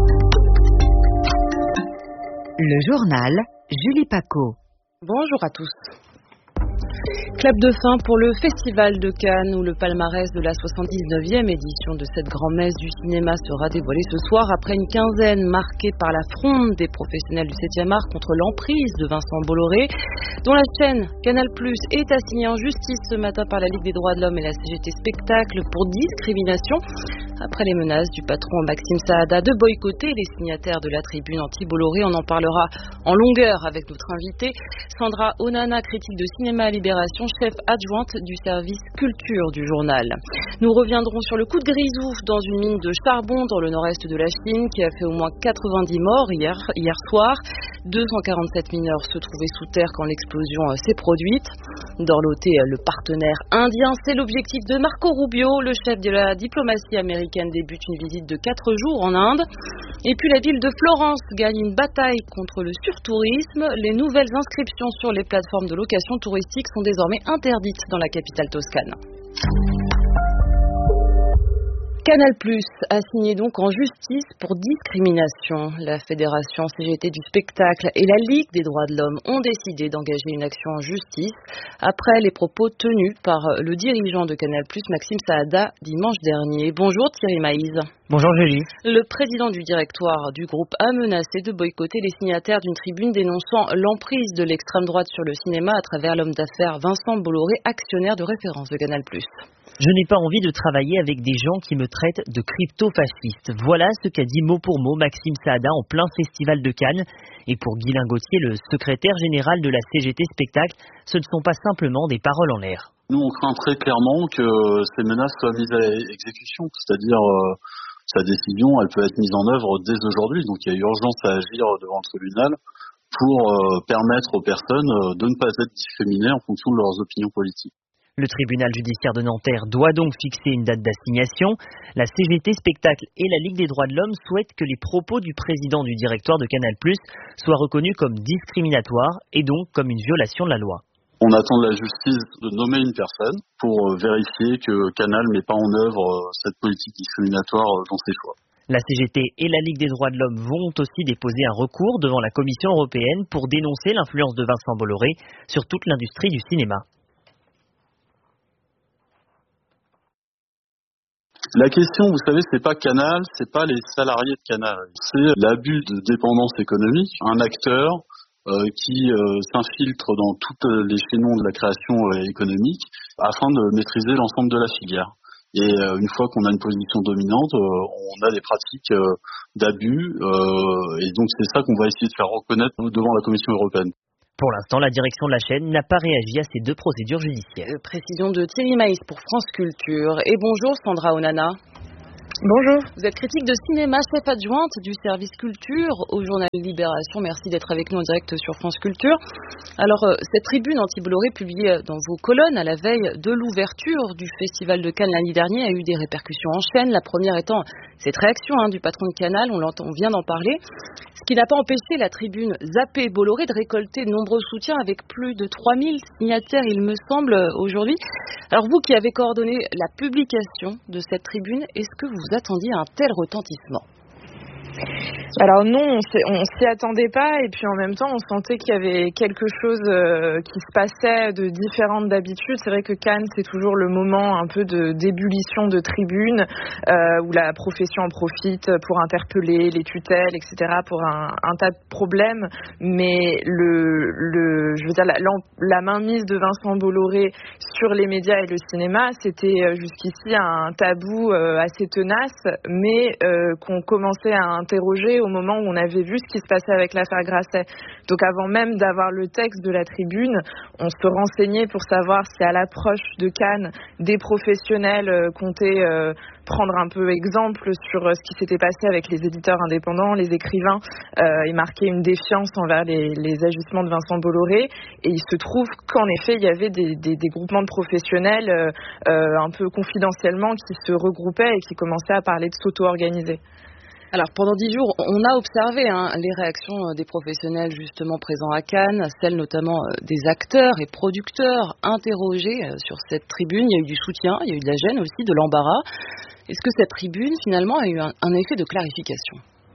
Le journal, Julie Paco. Bonjour à tous. Clap de fin pour le Festival de Cannes où le palmarès de la soixante-dix-neuvième édition de cette grand-messe du cinéma sera dévoilé ce soir après une quinzaine marquée par la fronde des professionnels du septième art contre l'emprise de Vincent Bolloré, dont la chaîne Canal plus est assignée en justice ce matin par la Ligue des droits de l'homme et la C G T Spectacle pour discrimination après les menaces du patron Maxime Saada de boycotter les signataires de la tribune anti-Bolloré. On en parlera en longueur avec notre invitée Sandra Onana, critique de cinéma à Libération, chef adjointe du service culture du journal. Nous reviendrons sur le coup de grisou dans une mine de charbon dans le nord-est de la Chine qui a fait au moins quatre-vingt-dix morts hier, hier soir. deux cent quarante-sept mineurs se trouvaient sous terre quand l'explosion s'est produite. Dorloter le partenaire indien, c'est l'objectif de Marco Rubio. Le chef de la diplomatie américaine débute une visite de quatre jours en Inde. Et puis la ville de Florence gagne une bataille contre le surtourisme. Les nouvelles inscriptions sur les plateformes de location touristique sont désormais interdites dans la capitale toscane. Canal plus a signé donc en justice pour discrimination. La Fédération C G T du spectacle et la Ligue des droits de l'homme ont décidé d'engager une action en justice après les propos tenus par le dirigeant de Canal plus, Maxime Saada, dimanche dernier. Bonjour Thierry Maïs. Bonjour Julie. Le président du directoire du groupe a menacé de boycotter les signataires d'une tribune dénonçant l'emprise de l'extrême droite sur le cinéma à travers l'homme d'affaires Vincent Bolloré, actionnaire de référence de Canal plus. Je n'ai pas envie de travailler avec des gens qui me traitent de crypto-fasciste. Voilà ce qu'a dit mot pour mot Maxime Saada en plein festival de Cannes. Et pour Guylain Gauthier, le secrétaire général de la C G T Spectacle, ce ne sont pas simplement des paroles en l'air. Nous, on craint très clairement que ces menaces soient mises à exécution, c'est-à-dire euh, sa décision, elle peut être mise en œuvre dès aujourd'hui. Donc il y a urgence à agir devant le tribunal pour euh, permettre aux personnes de ne pas être discriminées en fonction de leurs opinions politiques. Le tribunal judiciaire de Nanterre doit donc fixer une date d'assignation. La C G T Spectacle et la Ligue des droits de l'homme souhaitent que les propos du président du directoire de Canal plus soient reconnus comme discriminatoires et donc comme une violation de la loi. On attend de la justice de nommer une personne pour vérifier que Canal met pas en œuvre cette politique discriminatoire dans ses choix. La C G T et la Ligue des droits de l'homme vont aussi déposer un recours devant la Commission européenne pour dénoncer l'influence de Vincent Bolloré sur toute l'industrie du cinéma. La question, vous savez, c'est pas Canal, c'est pas les salariés de Canal. C'est l'abus de dépendance économique. Un acteur euh, qui euh, s'infiltre dans tous les chaînons de la création euh, économique afin de maîtriser l'ensemble de la filière. Et euh, une fois qu'on a une position dominante, euh, on a des pratiques euh, d'abus. Euh, et donc c'est ça qu'on va essayer de faire reconnaître devant la Commission européenne. Pour l'instant, la direction de la chaîne n'a pas réagi à ces deux procédures judiciaires. Euh, précision de Thierry Maïs pour France Culture. Et bonjour Sandra Onana. Bonjour. Vous êtes critique de cinéma, chef adjointe du service culture au journal Libération. Merci d'être avec nous en direct sur France Culture. Alors, euh, cette tribune anti-Bolloré publiée dans vos colonnes à la veille de l'ouverture du Festival de Cannes l'année dernière a eu des répercussions en chaîne. La première étant cette réaction hein, du patron de Canal, on l'entend, on vient d'en parler. Ce qui n'a pas empêché la tribune Zappé Bolloré de récolter de nombreux soutiens avec plus de trois mille signataires, il me semble, aujourd'hui. Alors vous qui avez coordonné la publication de cette tribune, est-ce que vous attendiez un tel retentissement ? Alors non, on ne s'y attendait pas et puis en même temps on sentait qu'il y avait quelque chose euh, qui se passait de différent d'habitude. C'est vrai que Cannes c'est toujours le moment un peu de d'ébullition de tribunes euh, où la profession en profite pour interpeller les tutelles, et cetera pour un, un tas de problèmes. Mais le, le je veux dire la, la mainmise de Vincent Bolloré sur les médias et le cinéma, c'était jusqu'ici un tabou euh, assez tenace, mais euh, qu'on commençait à interrogé au moment où on avait vu ce qui se passait avec l'affaire Grasset. Donc avant même d'avoir le texte de la tribune, on se renseignait pour savoir si à l'approche de Cannes, des professionnels euh, comptaient euh, prendre un peu exemple sur euh, ce qui s'était passé avec les éditeurs indépendants, les écrivains, euh, et marquer une défiance envers les, les agissements de Vincent Bolloré. Et il se trouve qu'en effet, il y avait des, des, des groupements de professionnels euh, euh, un peu confidentiellement qui se regroupaient et qui commençaient à parler de s'auto-organiser. Alors pendant dix jours, on a observé hein, les réactions des professionnels justement présents à Cannes, celles notamment des acteurs et producteurs interrogés sur cette tribune. Il y a eu du soutien, il y a eu de la gêne aussi, de l'embarras. Est-ce que cette tribune finalement a eu un, un effet de clarification ?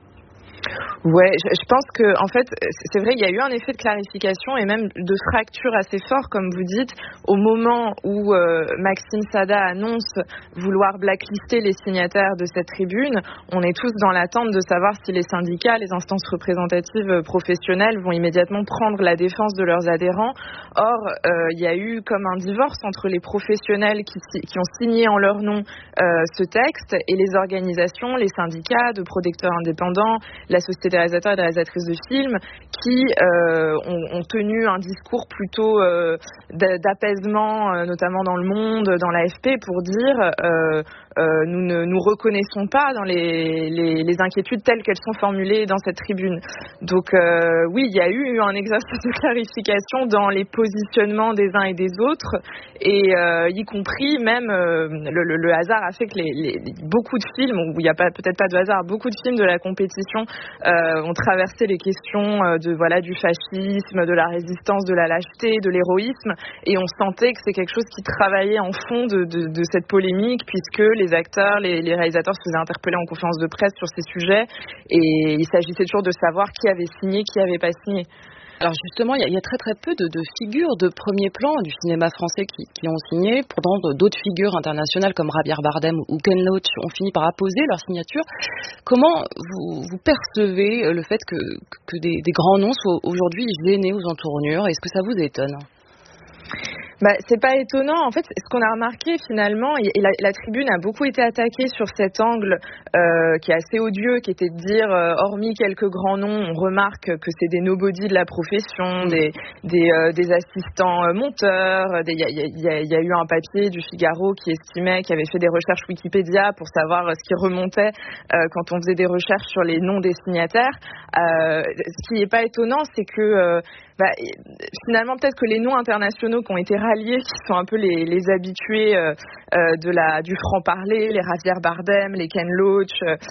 Ouais, je, je pense que en fait, c'est vrai, il y a eu un effet de clarification et même de fracture assez fort, comme vous dites, au moment où euh, Maxime Sada annonce vouloir blacklister les signataires de cette tribune. On est tous dans l'attente de savoir si les syndicats, les instances représentatives professionnelles vont immédiatement prendre la défense de leurs adhérents. Or, euh, il y a eu comme un divorce entre les professionnels qui, qui ont signé en leur nom euh, ce texte et les organisations, les syndicats de producteurs indépendants, la société des réalisateurs et des réalisatrices de films qui euh, ont, ont tenu un discours plutôt euh, d'apaisement, euh, notamment dans Le Monde, dans l'A F P, pour dire euh, euh, nous ne nous reconnaissons pas dans les, les, les inquiétudes telles qu'elles sont formulées dans cette tribune. Donc euh, oui, il y a eu un exercice de clarification dans les positionnements des uns et des autres, et euh, y compris même euh, le, le, le hasard a fait que les, les, beaucoup de films, où il n'y a pas, peut-être pas de hasard, beaucoup de films de la compétition euh, ont traversé les questions de voilà du fascisme, de la résistance, de la lâcheté, de l'héroïsme, et on sentait que c'est quelque chose qui travaillait en fond de, de, de cette polémique, puisque les acteurs, les, les réalisateurs se faisaient interpeller en conférence de presse sur ces sujets, et il s'agissait toujours de savoir qui avait signé, qui avait pas signé. Alors justement, il y, y a très très peu de, de figures de premier plan du cinéma français qui, qui ont signé. Pourtant, d'autres figures internationales comme Javier Bardem ou Ken Loach ont fini par apposer leur signature. Comment vous, vous percevez le fait que, que des, des grands noms soient aujourd'hui gênés aux entournures ? Est-ce que ça vous étonne ? Bah, c'est pas étonnant. En fait, ce qu'on a remarqué finalement, et la, la tribune a beaucoup été attaquée sur cet angle euh, qui est assez odieux, qui était de dire, euh, hormis quelques grands noms, on remarque que c'est des nobody de la profession, des, des, euh, des assistants monteurs. Il y a, y, a, y a eu un papier du Figaro qui estimait, qui avait fait des recherches Wikipédia pour savoir ce qui remontait euh, quand on faisait des recherches sur les noms des signataires. Euh, ce qui n'est pas étonnant, c'est que euh, bah, finalement, peut-être que les noms internationaux qui ont été ralliés, qui sont un peu les, les habitués euh, euh, de la, du franc-parler, les Javier Bardem, les Ken Loach,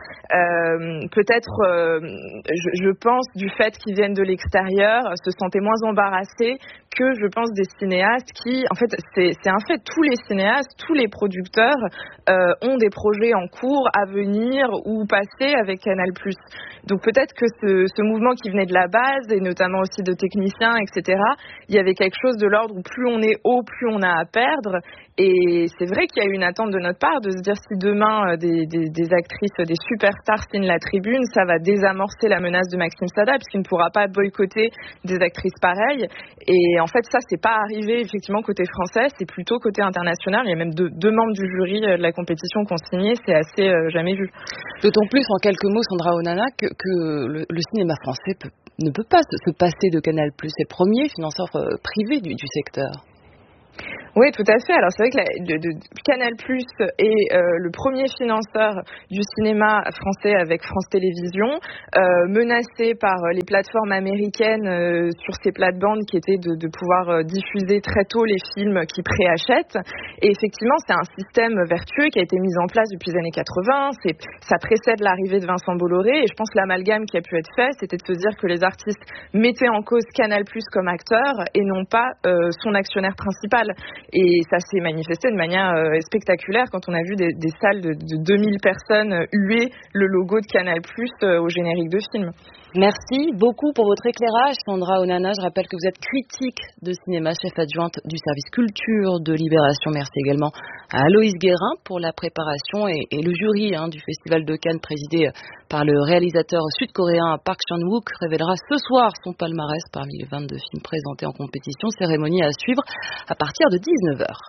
euh, peut-être, euh, je, je pense, du fait qu'ils viennent de l'extérieur, se sentaient moins embarrassés que, je pense, des cinéastes qui, en fait, c'est, c'est un fait, tous les cinéastes, tous les producteurs euh, ont des projets en cours à venir ou passer avec Canal+. Donc peut-être que ce, ce mouvement qui venait de la base, et notamment aussi de techniciens, et cetera, il y avait quelque chose de l'ordre où plus on est haut, plus on a à perdre. Et c'est vrai qu'il y a eu une attente de notre part de se dire si demain des, des, des actrices, des superstars signent la tribune, ça va désamorcer la menace de Maxime Sada puisqu'il ne pourra pas boycotter des actrices pareilles. Et en fait, ça, c'est pas arrivé effectivement côté français, c'est plutôt côté international. Il y a même deux, deux membres du jury de la compétition qui ont signé, c'est assez euh, jamais vu. D'autant plus, en quelques mots, Sandra Onana, que, que le, le cinéma français peut, ne peut pas se, se passer de Canal+. C'est le premier financeur euh, privé du, du secteur. Oui, tout à fait. Alors c'est vrai que la, de, de, Canal+ est euh, le premier financeur du cinéma français avec France Télévisions, euh, menacé par les plateformes américaines euh, sur ces plates-bandes qui étaient de, de pouvoir euh, diffuser très tôt les films qu'ils préachètent. Et effectivement, c'est un système vertueux qui a été mis en place depuis les années quatre-vingts. C'est, ça précède l'arrivée de Vincent Bolloré. Et je pense que l'amalgame qui a pu être fait, c'était de se dire que les artistes mettaient en cause Canal+ comme acteur et non pas euh, son actionnaire principal. Et ça s'est manifesté de manière euh, spectaculaire quand on a vu des, des salles de, de deux mille personnes huer le logo de Canal+ euh, au générique de film. Merci beaucoup pour votre éclairage, Sandra Onana. Je rappelle que vous êtes critique de cinéma, chef adjointe du service culture de Libération. Merci également à Aloïse Guérin pour la préparation et, et le jury hein, du Festival de Cannes présidé par le réalisateur sud-coréen Park Chan-wook révélera ce soir son palmarès parmi les vingt-deux films présentés en compétition. Cérémonie à suivre à partir de dix-neuf heures.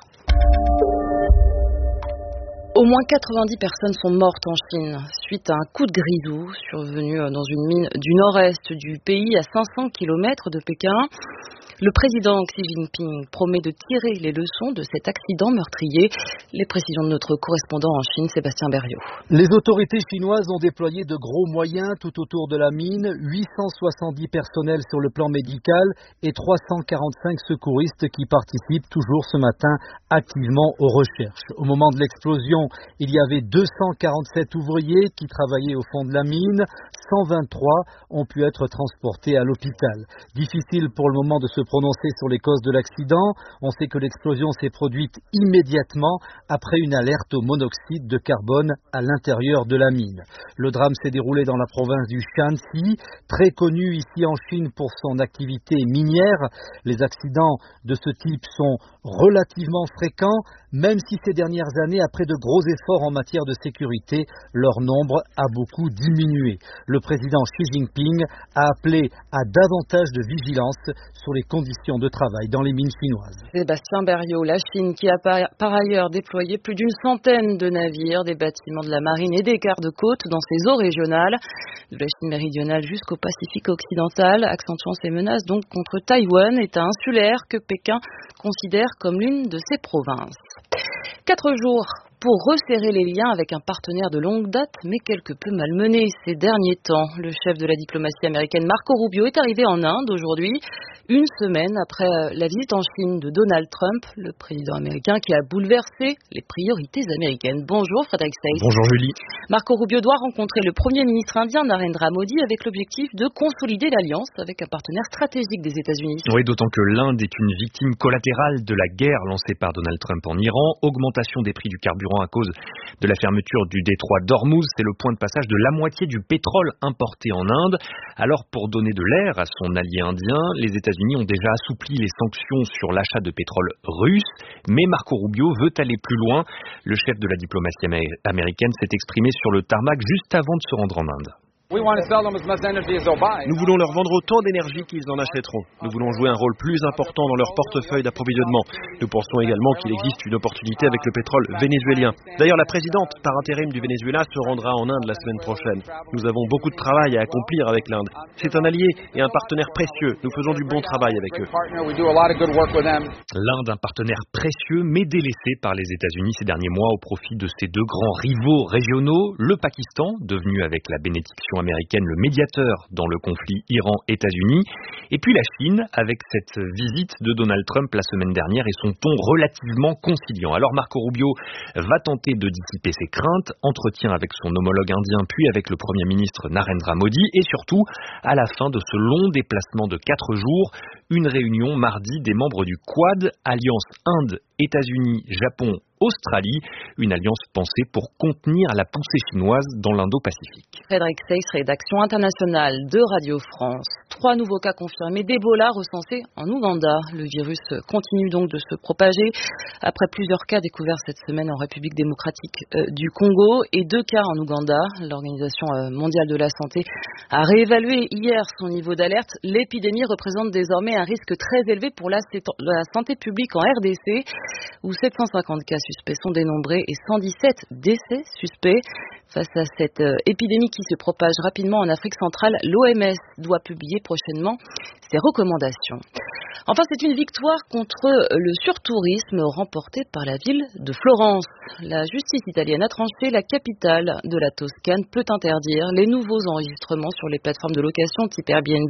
Au moins quatre-vingt-dix personnes sont mortes en Chine suite à un coup de grisou survenu dans une mine du nord-est du pays à cinq cents kilomètres de Pékin. Le président Xi Jinping promet de tirer les leçons de cet accident meurtrier. Les précisions de notre correspondant en Chine, Sébastien Berriot. Les autorités chinoises ont déployé de gros moyens tout autour de la mine, huit cent soixante-dix personnels sur le plan médical et trois cent quarante-cinq secouristes qui participent toujours ce matin activement aux recherches. Au moment de l'explosion, il y avait deux cent quarante-sept ouvriers qui travaillaient au fond de la mine. cent vingt-trois ont pu être transportés à l'hôpital. Difficile pour le moment de se prononcer sur les causes de l'accident. On sait que l'explosion s'est produite immédiatement après une alerte au monoxyde de carbone à l'intérieur de la mine. Le drame s'est déroulé dans la province du Shanxi, très connue ici en Chine pour son activité minière. Les accidents de ce type sont relativement fréquents, même si ces dernières années, après de gros efforts en matière de sécurité, leur nombre a beaucoup diminué. Le président Xi Jinping a appelé à davantage de vigilance sur les conditions de travail dans les mines chinoises. Sébastien Berriot, la Chine qui a par ailleurs déployé plus d'une centaine de navires, des bâtiments de la marine et des gardes-côtes dans ses eaux régionales, de la Chine méridionale jusqu'au Pacifique occidental, accentuant ses menaces donc contre Taïwan, État insulaire que Pékin considère comme l'une de ses provinces. Quatre jours pour resserrer les liens avec un partenaire de longue date, mais quelque peu malmené ces derniers temps. Le chef de la diplomatie américaine, Marco Rubio, est arrivé en Inde aujourd'hui, une semaine après la visite en Chine de Donald Trump, le président américain qui a bouleversé les priorités américaines. Bonjour Frédéric Seyss. Bonjour Julie. Marco Rubio doit rencontrer le Premier ministre indien Narendra Modi avec l'objectif de consolider l'alliance avec un partenaire stratégique des États-Unis. Oui, d'autant que l'Inde est une victime collatérale de la guerre lancée par Donald Trump en Iran, augmentation des prix du carburant à cause de la fermeture du détroit d'Ormuz, c'est le point de passage de la moitié du pétrole importé en Inde. Alors pour donner de l'air à son allié indien, les États-Unis ont déjà assoupli les sanctions sur l'achat de pétrole russe, mais Marco Rubio veut aller plus loin. Le chef de la diplomatie américaine s'est exprimé sur le tarmac juste avant de se rendre en Inde. Nous voulons leur vendre autant d'énergie qu'ils en achèteront. Nous voulons jouer un rôle plus important dans leur portefeuille d'approvisionnement. Nous pensons également qu'il existe une opportunité avec le pétrole vénézuélien. D'ailleurs, la présidente par intérim du Venezuela se rendra en Inde la semaine prochaine. Nous avons beaucoup de travail à accomplir avec l'Inde. C'est un allié et un partenaire précieux. Nous faisons du bon travail avec eux. L'Inde, un partenaire précieux mais délaissé par les États-Unis ces derniers mois au profit de ces deux grands rivaux régionaux. Le Pakistan, devenu avec la bénédiction américaine le médiateur dans le conflit Iran-États-Unis, et puis la Chine avec cette visite de Donald Trump la semaine dernière et son ton relativement conciliant. Alors Marco Rubio va tenter de dissiper ses craintes, entretien avec son homologue indien puis avec le Premier ministre Narendra Modi et surtout à la fin de ce long déplacement de quatre jours, une réunion mardi des membres du Quad, Alliance Inde, États-Unis, Japon, Australie, une alliance pensée pour contenir la poussée chinoise dans l'Indo-Pacifique. Frédéric Seyss, rédaction internationale de Radio France. Trois nouveaux cas confirmés d'Ebola recensés en Ouganda. Le virus continue donc de se propager après plusieurs cas découverts cette semaine en République démocratique euh, du Congo et deux cas en Ouganda. L'Organisation mondiale de la santé a réévalué hier son niveau d'alerte. L'épidémie représente désormais un risque très élevé pour la, la santé publique en R D C, où sept cent cinquante cas suspects sont dénombrés et cent dix-sept décès suspects. Face à cette euh, épidémie qui se propage rapidement en Afrique centrale, l'O M S doit publier prochainement ses recommandations. Enfin, c'est une victoire contre le surtourisme remportée par la ville de Florence. La justice italienne a tranché, la capitale de la Toscane peut interdire les nouveaux enregistrements sur les plateformes de location type Airbnb